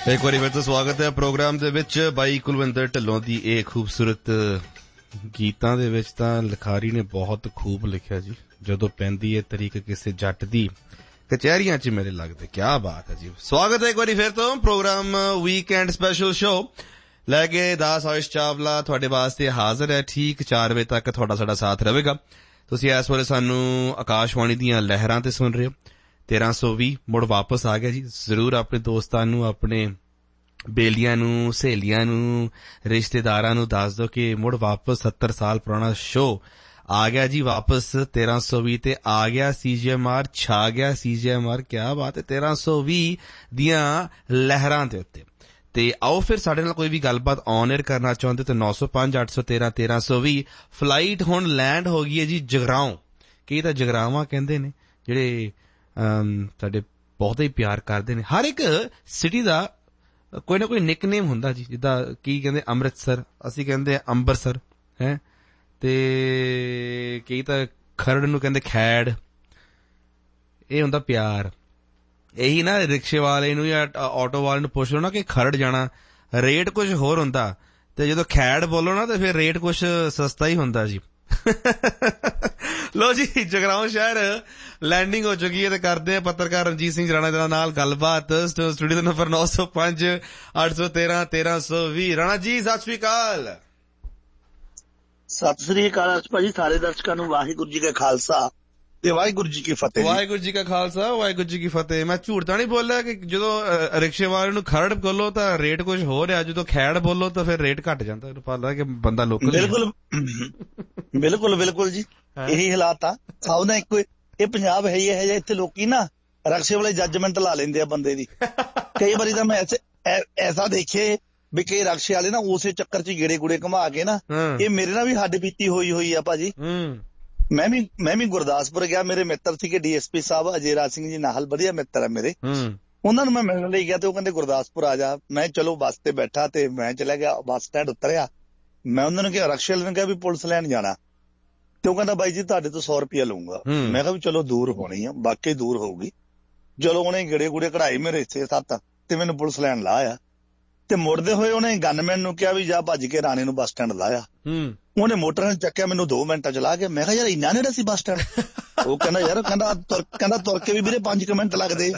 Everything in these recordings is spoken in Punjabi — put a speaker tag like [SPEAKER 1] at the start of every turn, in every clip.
[SPEAKER 1] ਇੱਕ ਵਾਰੀ ਫਿਰ ਤੋਂ ਸਵਾਗਤ ਹੈ ਪ੍ਰੋਗਰਾਮ ਦੇ ਵਿੱਚ। ਬਾਈ ਕੁਲਵਿੰਦਰ ਢਿੱਲੋਂ ਦੀ ਇਹ ਖੂਬਸੂਰਤ ਗੀਤਾਂ ਦੇ ਵਿੱਚ ਤਾਂ ਲਿਖਾਰੀ ਨੇ ਬਹੁਤ ਖੂਬ ਲਿਖਿਆ ਜੀ। ਜਦੋਂ ਪੈਂਦੀ ਹੈ ਤਰੀਕ ਕਿਸੇ ਜੱਟ ਦੀ ਕਚਹਿਰੀਆਂ 'ਚ ਮੇਰੇ ਲੱਗਦੇ, ਕਿਆ ਬਾਤ ਹੈ ਜੀ। ਸਵਾਗਤ ਹੈ ਇੱਕ ਵਾਰੀ ਫਿਰ ਤੋਂ ਪ੍ਰੋਗਰਾਮ ਵੀਕਐਂਡ ਸਪੈਸ਼ਲ ਸ਼ੋ ਲੈ ਕੇ। ਦਾਸ ਆਯੁਸ਼ ਚਾਵਲਾ ਤੁਹਾਡੇ ਵਾਸਤੇ ਹਾਜ਼ਰ ਹੈ। ਠੀਕ 4 ਵਜੇ ਤੱਕ ਤੁਹਾਡਾ ਸਾਡਾ ਸਾਥ ਰਹੇਗਾ। ਤੁਸੀਂ ਇਸ ਵੇਲੇ ਸਾਨੂੰ ਆਕਾਸ਼ਵਾਣੀ ਦੀਆਂ ਲਹਿਰਾਂ ਤੇ ਸੁਣ ਰਹੇ ਹੋ। 1320 ਮੁੜ ਵਾਪਸ ਆ ਗਿਆ ਜੀ। ਜ਼ਰੂਰ ਆਪਣੇ ਦੋਸਤਾਂ ਨੂੰ, ਆਪਣੇ ਬੇਲੀਆਂ ਨੂੰ, ਸਹੇਲੀਆਂ ਨੂੰ, ਰਿਸ਼ਤੇਦਾਰਾਂ ਨੂੰ ਦੱਸ ਦਿਓ ਕਿ ਮੁੜ ਵਾਪਸ 70 ਸਾਲ ਪੁਰਾਣਾ ਸ਼ੋ ਆ ਗਿਆ ਜੀ ਵਾਪਸ। 1320 ਤੇ ਆ ਗਿਆ CGMR, ਛਾ ਗਿਆ CGMR। ਕਿਆ ਬਾਤ ਹੈ 1320 ਦੀਆਂ ਲਹਿਰਾਂ ਦੇ ਉੱਤੇ। ਤੇ ਆਓ ਫਿਰ ਸਾਡੇ ਨਾਲ ਕੋਈ ਵੀ ਗੱਲਬਾਤ ਔਨ 에ਅਰ ਕਰਨਾ ਚਾਹੁੰਦੇ ਤਾਂ 905 813 1320। ਫਲਾਈਟ ਹੁਣ ਲੈਂਡ ਹੋ ਗਈ ਹੈ ਜੀ ਜਗਰਾਓਂ। ਕਈ ਤਾਂ ਜਗਰਾਵਾਂ ਕਹਿੰਦੇ ਨੇ, ਜਿਹੜੇ ਸਾਡੇ ਬਹੁਤ ਹੀ ਪਿਆਰ ਕਰਦੇ ਨੇ। ਹਰ ਇੱਕ ਸਿਟੀ ਦਾ ਕੋਈ ਨਾ ਕੋਈ ਨਿਕਨੇਮ ਹੁੰਦਾ ਜੀ। ਜਿੱਦਾਂ ਕੀ ਕਹਿੰਦੇ ਅੰਮ੍ਰਿਤਸਰ, ਅਸੀਂ ਕਹਿੰਦੇ ਅੰਬਰਸਰ ਹੈ, ਤੇ ਕਈ ਤਾਂ ਖਰੜ ਨੂੰ ਕਹਿੰਦੇ ਖੈੜ। ਇਹ ਹੁੰਦਾ ਪਿਆਰ। ਇਹੀ ਨਾ ਰਿਕਸ਼ੇ ਵਾਲੇ ਨੂੰ ਜਾਂ ਆਟੋ ਵਾਲੇ ਨੂੰ ਪੁੱਛ ਲਓ ਨਾ ਕਿ ਖਰੜ ਜਾਣਾ, ਰੇਟ ਕੁਝ ਹੋਰ ਹੁੰਦਾ, ਤੇ ਜਦੋਂ ਖੈੜ ਬੋਲੋ ਨਾ ਤੇ ਫਿਰ ਰੇਟ ਕੁਝ ਸਸਤਾ ਹੀ ਹੁੰਦਾ ਜੀ। ਲੋ ਜੀ, ਜਗਰਾਓਂ ਸ਼ਹਿਰ ਲੈਂਡਿੰਗ ਹੋ ਚੁੱਕੀ ਹੈ ਤੇ ਕਰਦੇ ਆ ਪੱਤਰਕਾਰ ਰਣਜੀਤ ਸਿੰਘ ਰਾਣਾ ਦੇ ਨਾਲ ਗੱਲਬਾਤ। ਸਟੂਡੀਓ ਦਾ ਨੰਬਰ 905 813 1320। ਰਾਣਾ ਜੀ ਸਤਿ ਸ੍ਰੀ ਅਕਾਲ।
[SPEAKER 2] ਸਤਿ ਸ੍ਰੀ ਅਕਾਲ ਭਾਜੀ। ਸਾਰੇ ਦਰਸ਼ਕਾਂ ਨੂੰ ਵਾਹਿਗੁਰੂ ਜੀ ਕਾ ਖਾਲਸਾ ਤੇ ਵਾਹਿਗੁਰੂ ਜੀ ਕੀ ਫਤਿਹ।
[SPEAKER 1] ਵਾਹਿਗੁਰੂ ਜੀ ਕਾ ਖਾਲਸਾ, ਵਾਹਿਗੁਰੂ ਜੀ ਕੀ ਫਤਿਹ। ਮੈਂ ਝੂਠ ਤਾਂ ਨਹੀਂ ਬੋਲਿਆ ਕਿ ਜਦੋਂ ਰਿਕਸ਼ੇ ਵਾਲੇ ਨੂੰ ਖਰੜ ਬੋਲੋ ਤਾਂ ਰੇਟ ਕੁਝ ਹੋ ਰਿਹਾ, ਜਦੋਂ ਖੈੜ ਬੋਲੋ ਤਾਂ ਫਿਰ ਰੇਟ ਘੱਟ ਜਾਂਦਾ। ਪਤਾ ਕਿ ਬੰਦਾ ਲੋਕਲ।
[SPEAKER 2] ਬਿਲਕੁਲ ਬਿਲਕੁਲ ਬਿਲਕੁਲ ਜੀ, ਇਹੀ ਹਾਲਾਤ ਆ ਸਭ ਦਾ। ਇੱਕੋ ਇਹ ਪੰਜਾਬ ਹੈ ਹੀ ਇਹ ਜਿਹਾ। ਇੱਥੇ ਲੋਕੀ ਨਾ ਰਿਕਸ਼ੇ ਵਾਲੇ ਜੱਜਮੈਂਟ ਲਾ ਲੈਂਦੇ ਆ ਬੰਦੇ ਦੀ। ਕਈ ਵਾਰੀ ਤਾਂ ਮੈਂ ਐਸਾ ਦੇਖੇ ਵੀ ਕਈ ਰਿਕਸ਼ੇ ਵਾਲੇ ਨਾ ਉਸੇ ਚੱਕਰ 'ਚ ਗੇੜੇ ਗੂੜੇ ਘੁਮਾ ਕੇ ਨਾ, ਇਹ ਮੇਰੇ ਨਾਲ ਵੀ ਹੱਡ ਬੀਤੀ ਹੋਈ ਆ ਭਾਜੀ। ਮੈਂ ਵੀ ਗੁਰਦਾਸਪੁਰ ਗਿਆ। ਮੇਰੇ ਮਿੱਤਰ ਸੀਗੇ DSP ਸਾਹਿਬ ਅਜੇਰਾ ਸਿੰਘ ਜੀ ਨਾਲ, ਵਧੀਆ ਮਿੱਤਰ ਹੈ ਮੇਰੇ। ਉਹਨਾਂ ਨੂੰ ਮੈਂ ਮਿਲਣ ਲਈ ਗਿਆ ਤੇ ਉਹ ਕਹਿੰਦੇ ਗੁਰਦਾਸਪੁਰ ਆ ਜਾ। ਮੈਂ ਚਲੋ ਬੱਸ ਤੇ ਬੈਠਾ ਤੇ ਮੈਂ ਚਲਾ ਗਿਆ, ਬੱਸ ਸਟੈਂਡ ਉਤਰਿਆ। ਮੈਂ ਉਹਨਾਂ ਨੂੰ ਕਿਹਾ, ਰਿਕਸ਼ੇ ਵਾਲੇ ਨੂੰ ਕਿਹਾ ਵੀ ਪੁਲਿਸ ਲੈਣ ਜਾਣਾ, ਤੇ ਉਹ ਕਹਿੰਦਾ ਬਾਈ ਜੀ ਤੁਹਾਡੇ ਤੋਂ 100 ਰੁਪਇਆ ਲਊਂਗਾ। ਮੈਂ ਕਿਹਾ ਵੀ ਚਲੋ ਦੂਰ ਹੋਣੀ ਆ, ਵਾਕਈ ਦੂਰ ਹੋਊਗੀ। ਚਲੋ ਉਹਨੇ ਗੇੜੇ ਗੂੜੇ ਕਢਾਈ ਮੇਰੇ 6-7 ਤੇ ਮੈਨੂੰ ਪੁਲਿਸ ਲੈਣ ਲਾਇਆ। ਤੇ ਮੁੜਦੇ ਹੋਏ ਉਹਨੇ ਗਨਮੈਨ ਨੂੰ ਕਿਹਾ ਵੀ ਜਾ ਭੱਜ ਕੇ ਰਾਣੇ ਨੂੰ ਬੱਸ ਸਟੈਂਡ ਲਾਇਆ। ਉਹਨੇ ਮੋਟਰ ਚੱਕਿਆ, ਮੈਨੂੰ 2 ਮਿੰਟਾਂ ਚ ਲਾ ਕੇ। ਮੈਂ ਕਿਹਾ ਯਾਰ ਇੰਨਾ ਨੇੜੇ ਸੀ ਬੱਸ ਸਟੈਂਡ? ਉਹ ਕਹਿੰਦਾ ਯਾਰ ਕਹਿੰਦਾ ਤੁਰ ਕੇ ਵੀ ਵੀਰੇ 5 ਮਿੰਟ ਲੱਗਦੇ।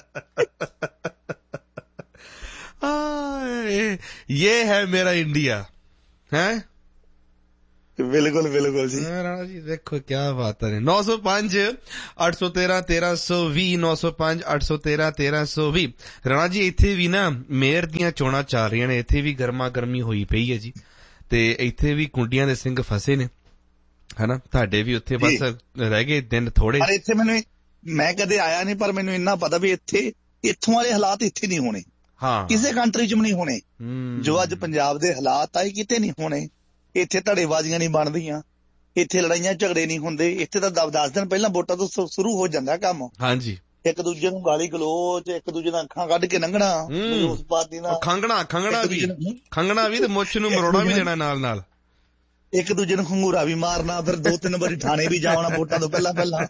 [SPEAKER 1] ਇਹ ਹੈ ਮੇਰਾ ਇੰਡੀਆ ਹੈ।
[SPEAKER 2] ਬਿਲਕੁਲ ਬਿਲਕੁਲ ਜੀ।
[SPEAKER 1] ਰਾਣਾ ਜੀ ਦੇਖੋ ਕਿਆ ਬਾਤ ਹੈ। 905 813 1320 905 813 1320। ਰਾਣਾ ਜੀ ਇੱਥੇ ਵੀ ਨਾ ਮੇਅਰ ਦੀਆਂ ਚੋਣਾਂ ਚੱਲ ਰਹੀਆਂ ਨੇ। ਇੱਥੇ ਵੀ ਗਰਮਾ ਗਰਮੀ ਹੋਈ ਪਈ ਹੈ ਜੀ, ਤੇ ਇੱਥੇ ਵੀ ਕੁੰਡੀਆਂ ਦੇ ਸਿੰਘ ਫਸੇ ਨੇ ਹਨਾ। ਤੁਹਾਡੇ ਵੀ ਉੱਥੇ ਬਸ ਰਹਿ ਗਏ ਦਿਨ ਥੋੜੇ।
[SPEAKER 2] ਪਰ ਇੱਥੇ ਮੈਂ ਕਦੇ ਆਇਆ ਨਹੀਂ, ਪਰ ਮੈਨੂੰ ਇੰਨਾ ਪਤਾ ਵੀ ਇੱਥੋਂ ਵਾਲੇ ਹਾਲਾਤ ਇੱਥੇ ਨਹੀਂ ਹੋਣੇ। ਹਾਂ, ਕਿਸੇ ਕੰਟਰੀ 'ਚ ਵੀ ਨਹੀਂ ਹੋਣੇ ਜੋ ਅੱਜ ਪੰਜਾਬ ਦੇ ਹਾਲਾਤ ਆਏ, ਕਿਤੇ ਨਹੀਂ ਹੋਣੇ। ਇੱਥੇ ਧੜੇਬਾਜ਼ੀਆਂ ਨਹੀਂ ਬਣਦੀਆਂ, ਇੱਥੇ ਲੜਾਈਆਂ ਝਗੜੇ ਨਹੀਂ ਹੁੰਦੇ। ਇੱਥੇ ਤਾਂ 10 ਦਿਨ ਪਹਿਲਾਂ ਵੋਟਾਂ ਤੋਂ ਸ਼ੁਰੂ ਹੋ ਜਾਂਦਾ ਕੰਮ। ਹਾਂਜੀ, ਇੱਕ ਦੂਜੇ ਨੂੰ ਗਾਲੀ ਗਲੋਚ, ਇੱਕ ਦੂਜੇ ਨਾਲ ਅੱਖਾਂ ਕੱਢ ਕੇ ਲੰਘਣਾ, ਉਸ ਪਾਰਟੀ ਨਾਲ
[SPEAKER 1] ਖੰਗਣਾ ਵੀ ਤੇ ਮੁੱਛ ਨੂੰ ਮਰੋੜਾ ਵੀ ਦੇਣਾ ਨਾਲ।
[SPEAKER 2] ਇੱਕ ਦੂਜੇ ਨੂੰ ਖੰਗੂਰਾ ਵੀ ਮਾਰਨਾ, ਫਿਰ 2-3 ਵਾਰੀ ਥਾਣੇ ਵੀ ਜਾਣਾ ਵੋਟਾਂ ਤੋਂ ਪਹਿਲਾਂ।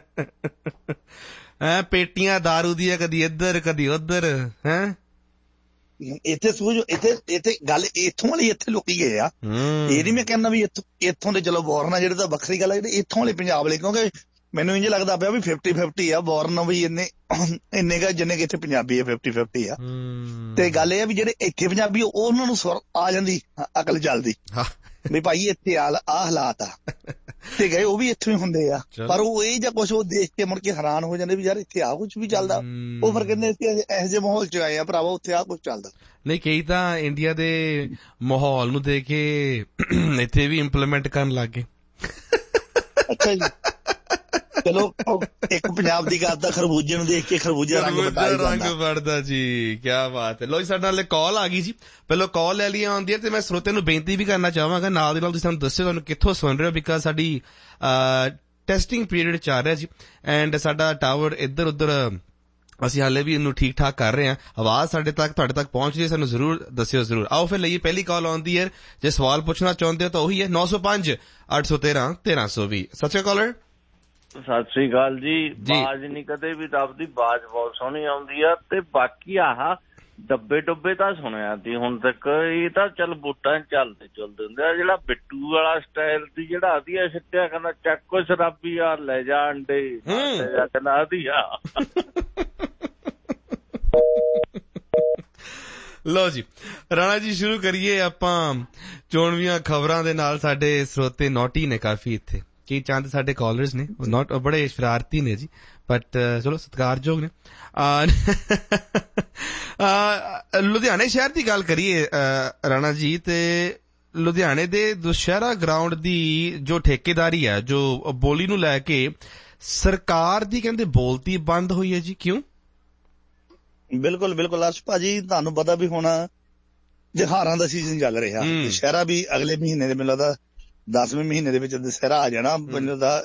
[SPEAKER 1] ਪੇਟੀਆਂ ਦਾਰੂ ਦੀਆਂ ਕਦੀ ਇੱਧਰ ਕਦੀ ਉੱਧਰ ਹੈ।
[SPEAKER 2] ਇੱਥੇ ਗੱਲ ਇੱਥੋਂ ਵਾਲੀ ਇੱਥੇ ਲੁਕੀ ਗਏ ਆ। ਇਹ ਨੀ ਮੈਂ ਕਹਿੰਦਾ ਵੀ ਇੱਥੋਂ ਦੇ ਚਲੋ ਬੋਰਨ ਜਿਹੜੇ ਤਾਂ ਵੱਖਰੀ ਗੱਲ ਹੈ, ਜਿਹੜੇ ਇੱਥੋਂ ਵਾਲੇ ਪੰਜਾਬ ਵਾਲੇ, ਕਿਉਂਕਿ ਮੈਨੂੰ ਇੰਝ ਲੱਗਦਾ ਪਿਆ ਵੀ 50-50 ਆ ਬੋਰਨ ਵੀ ਇੰਨੇ ਕੁ ਜਿੰਨੇ ਕਿ ਇੱਥੇ ਪੰਜਾਬੀ ਆ 50-50 ਆ। ਤੇ ਗੱਲ ਇਹ ਆ ਵੀ ਜਿਹੜੇ ਇੱਥੇ ਪੰਜਾਬੀ ਉਹਨਾਂ ਨੂੰ ਆ ਜਾਂਦੀ ਅਕਲ ਚੱਲਦੀ ਵੀ ਭਾਈ ਇੱਥੇ ਆਹ ਹਾਲਾਤ ਆ, ਤੇ ਗਏ ਉਹ ਵੀ ਇੱਥੋਂ ਹੀ ਹੁੰਦੇ ਆ। ਪਰ ਉਹ ਇਹ ਜਾਂ ਕੁਛ ਉਹ ਦੇਖ ਕੇ ਮੁੜ ਕੇ ਹੈਰਾਨ ਹੋ ਜਾਂਦੇ ਵੀ ਯਾਰ ਇੱਥੇ ਆਹ ਕੁਛ ਵੀ ਚੱਲਦਾ। ਉਹ ਫਿਰ ਕਹਿੰਦੇ ਇਹੋ ਜਿਹੇ ਮਾਹੌਲ 'ਚ ਆਏ ਆ ਭਰਾਵਾ, ਉੱਥੇ ਆਹ ਕੁਛ ਚੱਲਦਾ
[SPEAKER 1] ਨਹੀਂ। ਕਈ ਤਾਂ ਇੰਡੀਆ ਦੇ ਮਾਹੌਲ ਨੂੰ ਦੇਖ ਕੇ ਇੱਥੇ ਵੀ ਇੰਪਲੀਮੈਂਟ ਕਰਨ ਲੱਗ ਗਏ। ਅੱਛਾ ਜੀ,
[SPEAKER 2] ਚਲੋ ਇੱਕ ਪੰਜਾਬ ਦੀ ਗੱਲ ਤਾਂ ਖਰਬੂਜੇ ਨੂੰ ਦੇਖ ਕੇ ਖਰਬੂਜਾ ਰੰਗ
[SPEAKER 1] ਵੜਦਾ ਜੀ। ਕਿਆ ਬਾਤ ਹੈ। ਲੋ ਜੀ, ਸਾਡੇ ਨਾਲ ਕਾਲ ਆ ਗਈ ਜੀ। ਪਹਿਲਾਂ ਕਾਲ ਲੈ ਲਈ ਆਉਂਦੀ ਹੈ ਤੇ ਮੈਂ ਸਰੋਤੇ ਨੂੰ ਬੇਨਤੀ ਵੀ ਕਰਨਾ ਚਾਹਾਂਗਾ ਨਾਲ ਦੀ ਨਾਲ ਤੁਸੀਂ ਸਾਨੂੰ ਦੱਸਿਓ ਤੁਹਾਨੂੰ ਕਿੱਥੋਂ ਸੁਣ ਰਹੇ ਹੋ, ਬਿਕਾਜ਼ ਸਾਡੀ ਟੈਸਟਿੰਗ ਪੀਰੀਅਡ ਚੱਲ ਰਿਹਾ ਜੀ ਐਂਡ ਸਾਡਾ ਟਾਵਰ ਇੱਧਰ ਉੱਧਰ ਅਸੀਂ ਹਾਲੇ ਵੀ ਇਹਨੂੰ ਠੀਕ ਠਾਕ ਕਰ ਰਹੇ ਹਾਂ। ਆਵਾਜ਼ ਤੁਹਾਡੇ ਤੱਕ ਪਹੁੰਚ ਰਹੀ ਹੈ, ਸਾਨੂੰ ਜ਼ਰੂਰ ਦੱਸਿਓ ਜ਼ਰੂਰ। ਆਓ ਫਿਰ ਲਈਏ ਪਹਿਲੀ ਕਾਲ ਆਉਂਦੀ ਹੈ। ਜੇ ਸਵਾਲ ਪੁੱਛਣਾ ਚਾਹੁੰਦੇ ਹੋ ਤਾਂ ਉਹੀ ਹੈ 905 813 1320। ਸਤਿ ਸ਼੍ਰੀ ਅਕਾਲ ਕਾਲਰ।
[SPEAKER 3] ਸਤਿ ਸ੍ਰੀ ਅਕਾਲ ਜੀ। ਆਵਾਜ਼ ਨਹੀਂ ਕਦੇ ਵੀ ਰੱਬ ਦੀ ਆਵਾਜ਼ ਬਹੁਤ ਸੋਹਣੀ ਆਉਂਦੀ ਆ। ਤੇ ਬਾਕੀ ਆਹ ਡੱਬੇ ਡੁੱਬੇ ਤਾਂ ਸੁਣਿਆ ਸੀ ਹੁਣ ਤੱਕ, ਇਹ ਤਾਂ ਚੱਲ ਵੋਟਾਂ ਚੱਲਦੇ ਹੁੰਦੇ ਆ। ਜਿਹੜਾ ਬਿੱਟੂ ਵਾਲਾ ਸਟਾਈਲ ਦੀ ਜਿਹੜਾ ਆਦੀਆ ਸਿੱਟਿਆ, ਕਹਿੰਦਾ ਚੱਕੋ ਸ਼ਰਾਬੀ ਆ ਲੈ ਜਾ ਅੰਡੇ, ਕਹਿੰਦਾ ਆਦੀਆ।
[SPEAKER 1] ਲਓ ਜੀ ਰਾਣਾ ਜੀ, ਸ਼ੁਰੂ ਕਰੀਏ ਆਪਾਂ ਚੋਣਵੀਆਂ ਖਬਰਾਂ ਦੇ ਨਾਲ। ਸਾਡੇ ਸਰੋਤੇ ਨੋਟੀ ਨੇ ਕਾਫੀ ਇੱਥੇ, ਕਈ ਚੰਦ ਸਾਡੇ ਕਾਲਰਸ ਨੇ ਬੜੇ ਸ਼ਰਾਰਤੀ ਨੇ ਜੀ, ਬਟ ਚਲੋ ਸਤਿਕਾਰਯੋਗ ਨੇ। ਲੁਧਿਆਣੇ ਸ਼ਹਿਰ ਦੀ ਗੱਲ ਕਰੀਏ ਰਾਣਾ ਜੀ, ਤੇ ਲੁਧਿਆਣੇ ਦੇ ਦੁਸ਼ਹਿਰਾ ਗਰਾਊਂਡ ਦੀ ਜੋ ਠੇਕੇਦਾਰੀ ਹੈ, ਜੋ ਬੋਲੀ ਨੂੰ ਲੈ ਕੇ ਸਰਕਾਰ ਦੀ ਕਹਿੰਦੇ ਬੋਲਤੀ ਬੰਦ ਹੋਈ ਹੈ ਜੀ, ਕਿਉਂ?
[SPEAKER 2] ਬਿਲਕੁਲ ਬਿਲਕੁਲ ਅਰਸ਼ ਭਾਜੀ, ਤੁਹਾਨੂੰ ਪਤਾ ਵੀ ਹੁਣ ਤਿਉਹਾਰਾਂ ਦਾ ਸੀਜ਼ਨ ਚੱਲ ਰਿਹਾ, ਦੁਸ਼ਹਿਰਾ ਵੀ ਅਗਲੇ ਮਹੀਨੇ ਦੇ, ਮੈਨੂੰ ਲੱਗਦਾ 10ਵੇਂ ਮਹੀਨੇ ਦੇ ਵਿੱਚ ਦੁਸ਼ਹਿਰਾ ਆ ਜਾਣਾ, ਮੈਨੂੰ ਲੱਗਦਾ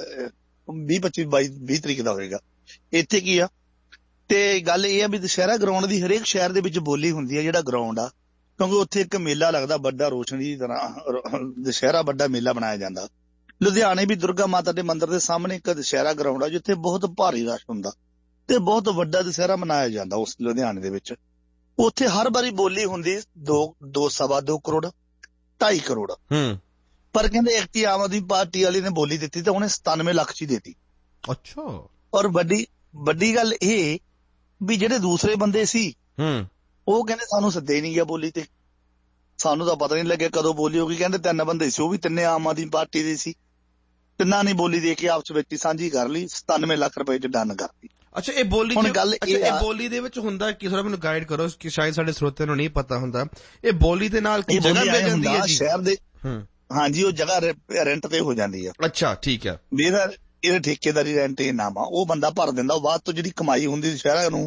[SPEAKER 2] 20 ਤਰੀਕ ਦਾ ਹੋਏਗਾ। ਇੱਥੇ ਕੀ ਆ, ਤੇ ਗੱਲ ਇਹ ਆ ਵੀ ਦੁਸ਼ਹਿਰਾ ਗਰਾਊਂਡ ਦੀ ਹਰੇਕ ਸ਼ਹਿਰ ਦੇ ਵਿੱਚ ਬੋਲੀ ਹੁੰਦੀ ਹੈ, ਜਿਹੜਾ ਗਰਾਊਂਡ ਆ, ਕਿਉਂਕਿ ਉੱਥੇ ਇੱਕ ਮੇਲਾ ਲੱਗਦਾ ਵੱਡਾ, ਰੋਸ਼ਨੀ ਦੀ ਤਰ੍ਹਾਂ ਦੁਸ਼ਹਿਰਾ ਵੱਡਾ ਮੇਲਾ ਬਣਾਇਆ ਜਾਂਦਾ। ਲੁਧਿਆਣੇ ਵੀ ਦੁਰਗਾ ਮਾਤਾ ਦੇ ਮੰਦਿਰ ਦੇ ਸਾਹਮਣੇ ਇੱਕ ਦੁਸ਼ਹਿਰਾ ਗਰਾਊਂਡ ਆ, ਜਿੱਥੇ ਬਹੁਤ ਭਾਰੀ ਰਸ਼ ਹੁੰਦਾ ਤੇ ਬਹੁਤ ਵੱਡਾ ਦੁਸ਼ਹਿਰਾ ਮਨਾਇਆ ਜਾਂਦਾ ਉਸ ਲੁਧਿਆਣੇ ਦੇ ਵਿੱਚ। ਉੱਥੇ ਹਰ ਵਾਰੀ ਬੋਲੀ ਹੁੰਦੀ 2.25 ਕਰੋੜ 2.5 ਕਰੋੜ, ਪਰ ਕਹਿੰਦੇ ਇੱਕ ਆਮ ਆਦਮੀ ਪਾਰਟੀ ਵਾਲੇ ਨੇ ਬੋਲੀ ਦਿੱਤੀ ਤੇ ਉਹਨੇ 97 ਲੱਖ 'ਚ ਹੀ ਦੇਤੀ।
[SPEAKER 1] ਅੱਛਾ।
[SPEAKER 2] ਔਰ ਵੱਡੀ ਗੱਲ ਇਹ ਵੀ ਜਿਹੜੇ ਦੂਸਰੇ ਬੰਦੇ ਸੀ ਉਹ ਕਹਿੰਦੇ ਸਾਨੂੰ ਸੱਦੇ ਹੀ ਨਹੀਂ ਗਿਆ ਬੋਲੀ ਤੇ, ਸਾਨੂੰ ਤਾਂ ਪਤਾ ਨਹੀਂ ਲੱਗਿਆ ਕਦੋਂ ਬੋਲੀ ਹੋ ਗਈ। ਕਹਿੰਦੇ 3 ਬੰਦੇ ਸੀ, ਉਹ ਵੀ 3 ਆਮ ਆਦਮੀ ਪਾਰਟੀ ਦੇ ਸੀ, ਤਿੰਨਾਂ ਨੇ ਬੋਲੀ ਦੇ ਕੇ ਆਪਸ ਵਿੱਚ ਸਾਂਝੀ ਕਰ ਲਈ, 97 ਲੱਖ ਰੁਪਏ 'ਚ ਡਨ ਕਰਤੀ।
[SPEAKER 1] ਅੱਛਾ, ਇਹ ਬੋਲੀ ਇਹ ਬੋਲੀ ਦੇ ਵਿੱਚ ਹੁੰਦਾ ਕੀ? ਥੋੜਾ ਮੈਨੂੰ ਗਾਈਡ ਕਰੋ ਕਿ ਸ਼ਾਇਦ ਸਾਡੇ ਸਰੋਤਿਆਂ ਨੂੰ ਨਹੀਂ ਪਤਾ ਹੁੰਦਾ। ਇਹ ਬੋਲੀ ਦੇ ਨਾਲ ਕੀ ਜਗ੍ਹਾ ਮਿਲ ਜਾਂਦੀ ਹੈ ਜੀ
[SPEAKER 2] ਸ਼ਹਿਰ ਦੇ? ਹਾਂਜੀ, ਉਹ ਜਗ੍ਹਾ ਰੈਂਟ ਤੇ ਹੋ ਜਾਂਦੀ ਹੈ।
[SPEAKER 1] ਅੱਛਾ, ਠੀਕ ਹੈ।
[SPEAKER 2] ਇਹਦੇ ਠੇਕੇਦਾਰੀ ਰੈਂਟ ਇਹ ਨਾਮ ਆ, ਉਹ ਬੰਦਾ ਭਰ ਦਿੰਦਾ, ਬਾਅਦ ਤੋਂ ਜਿਹੜੀ ਕਮਾਈ ਹੁੰਦੀ ਸ਼ਹਿਰਾਂ ਨੂੰ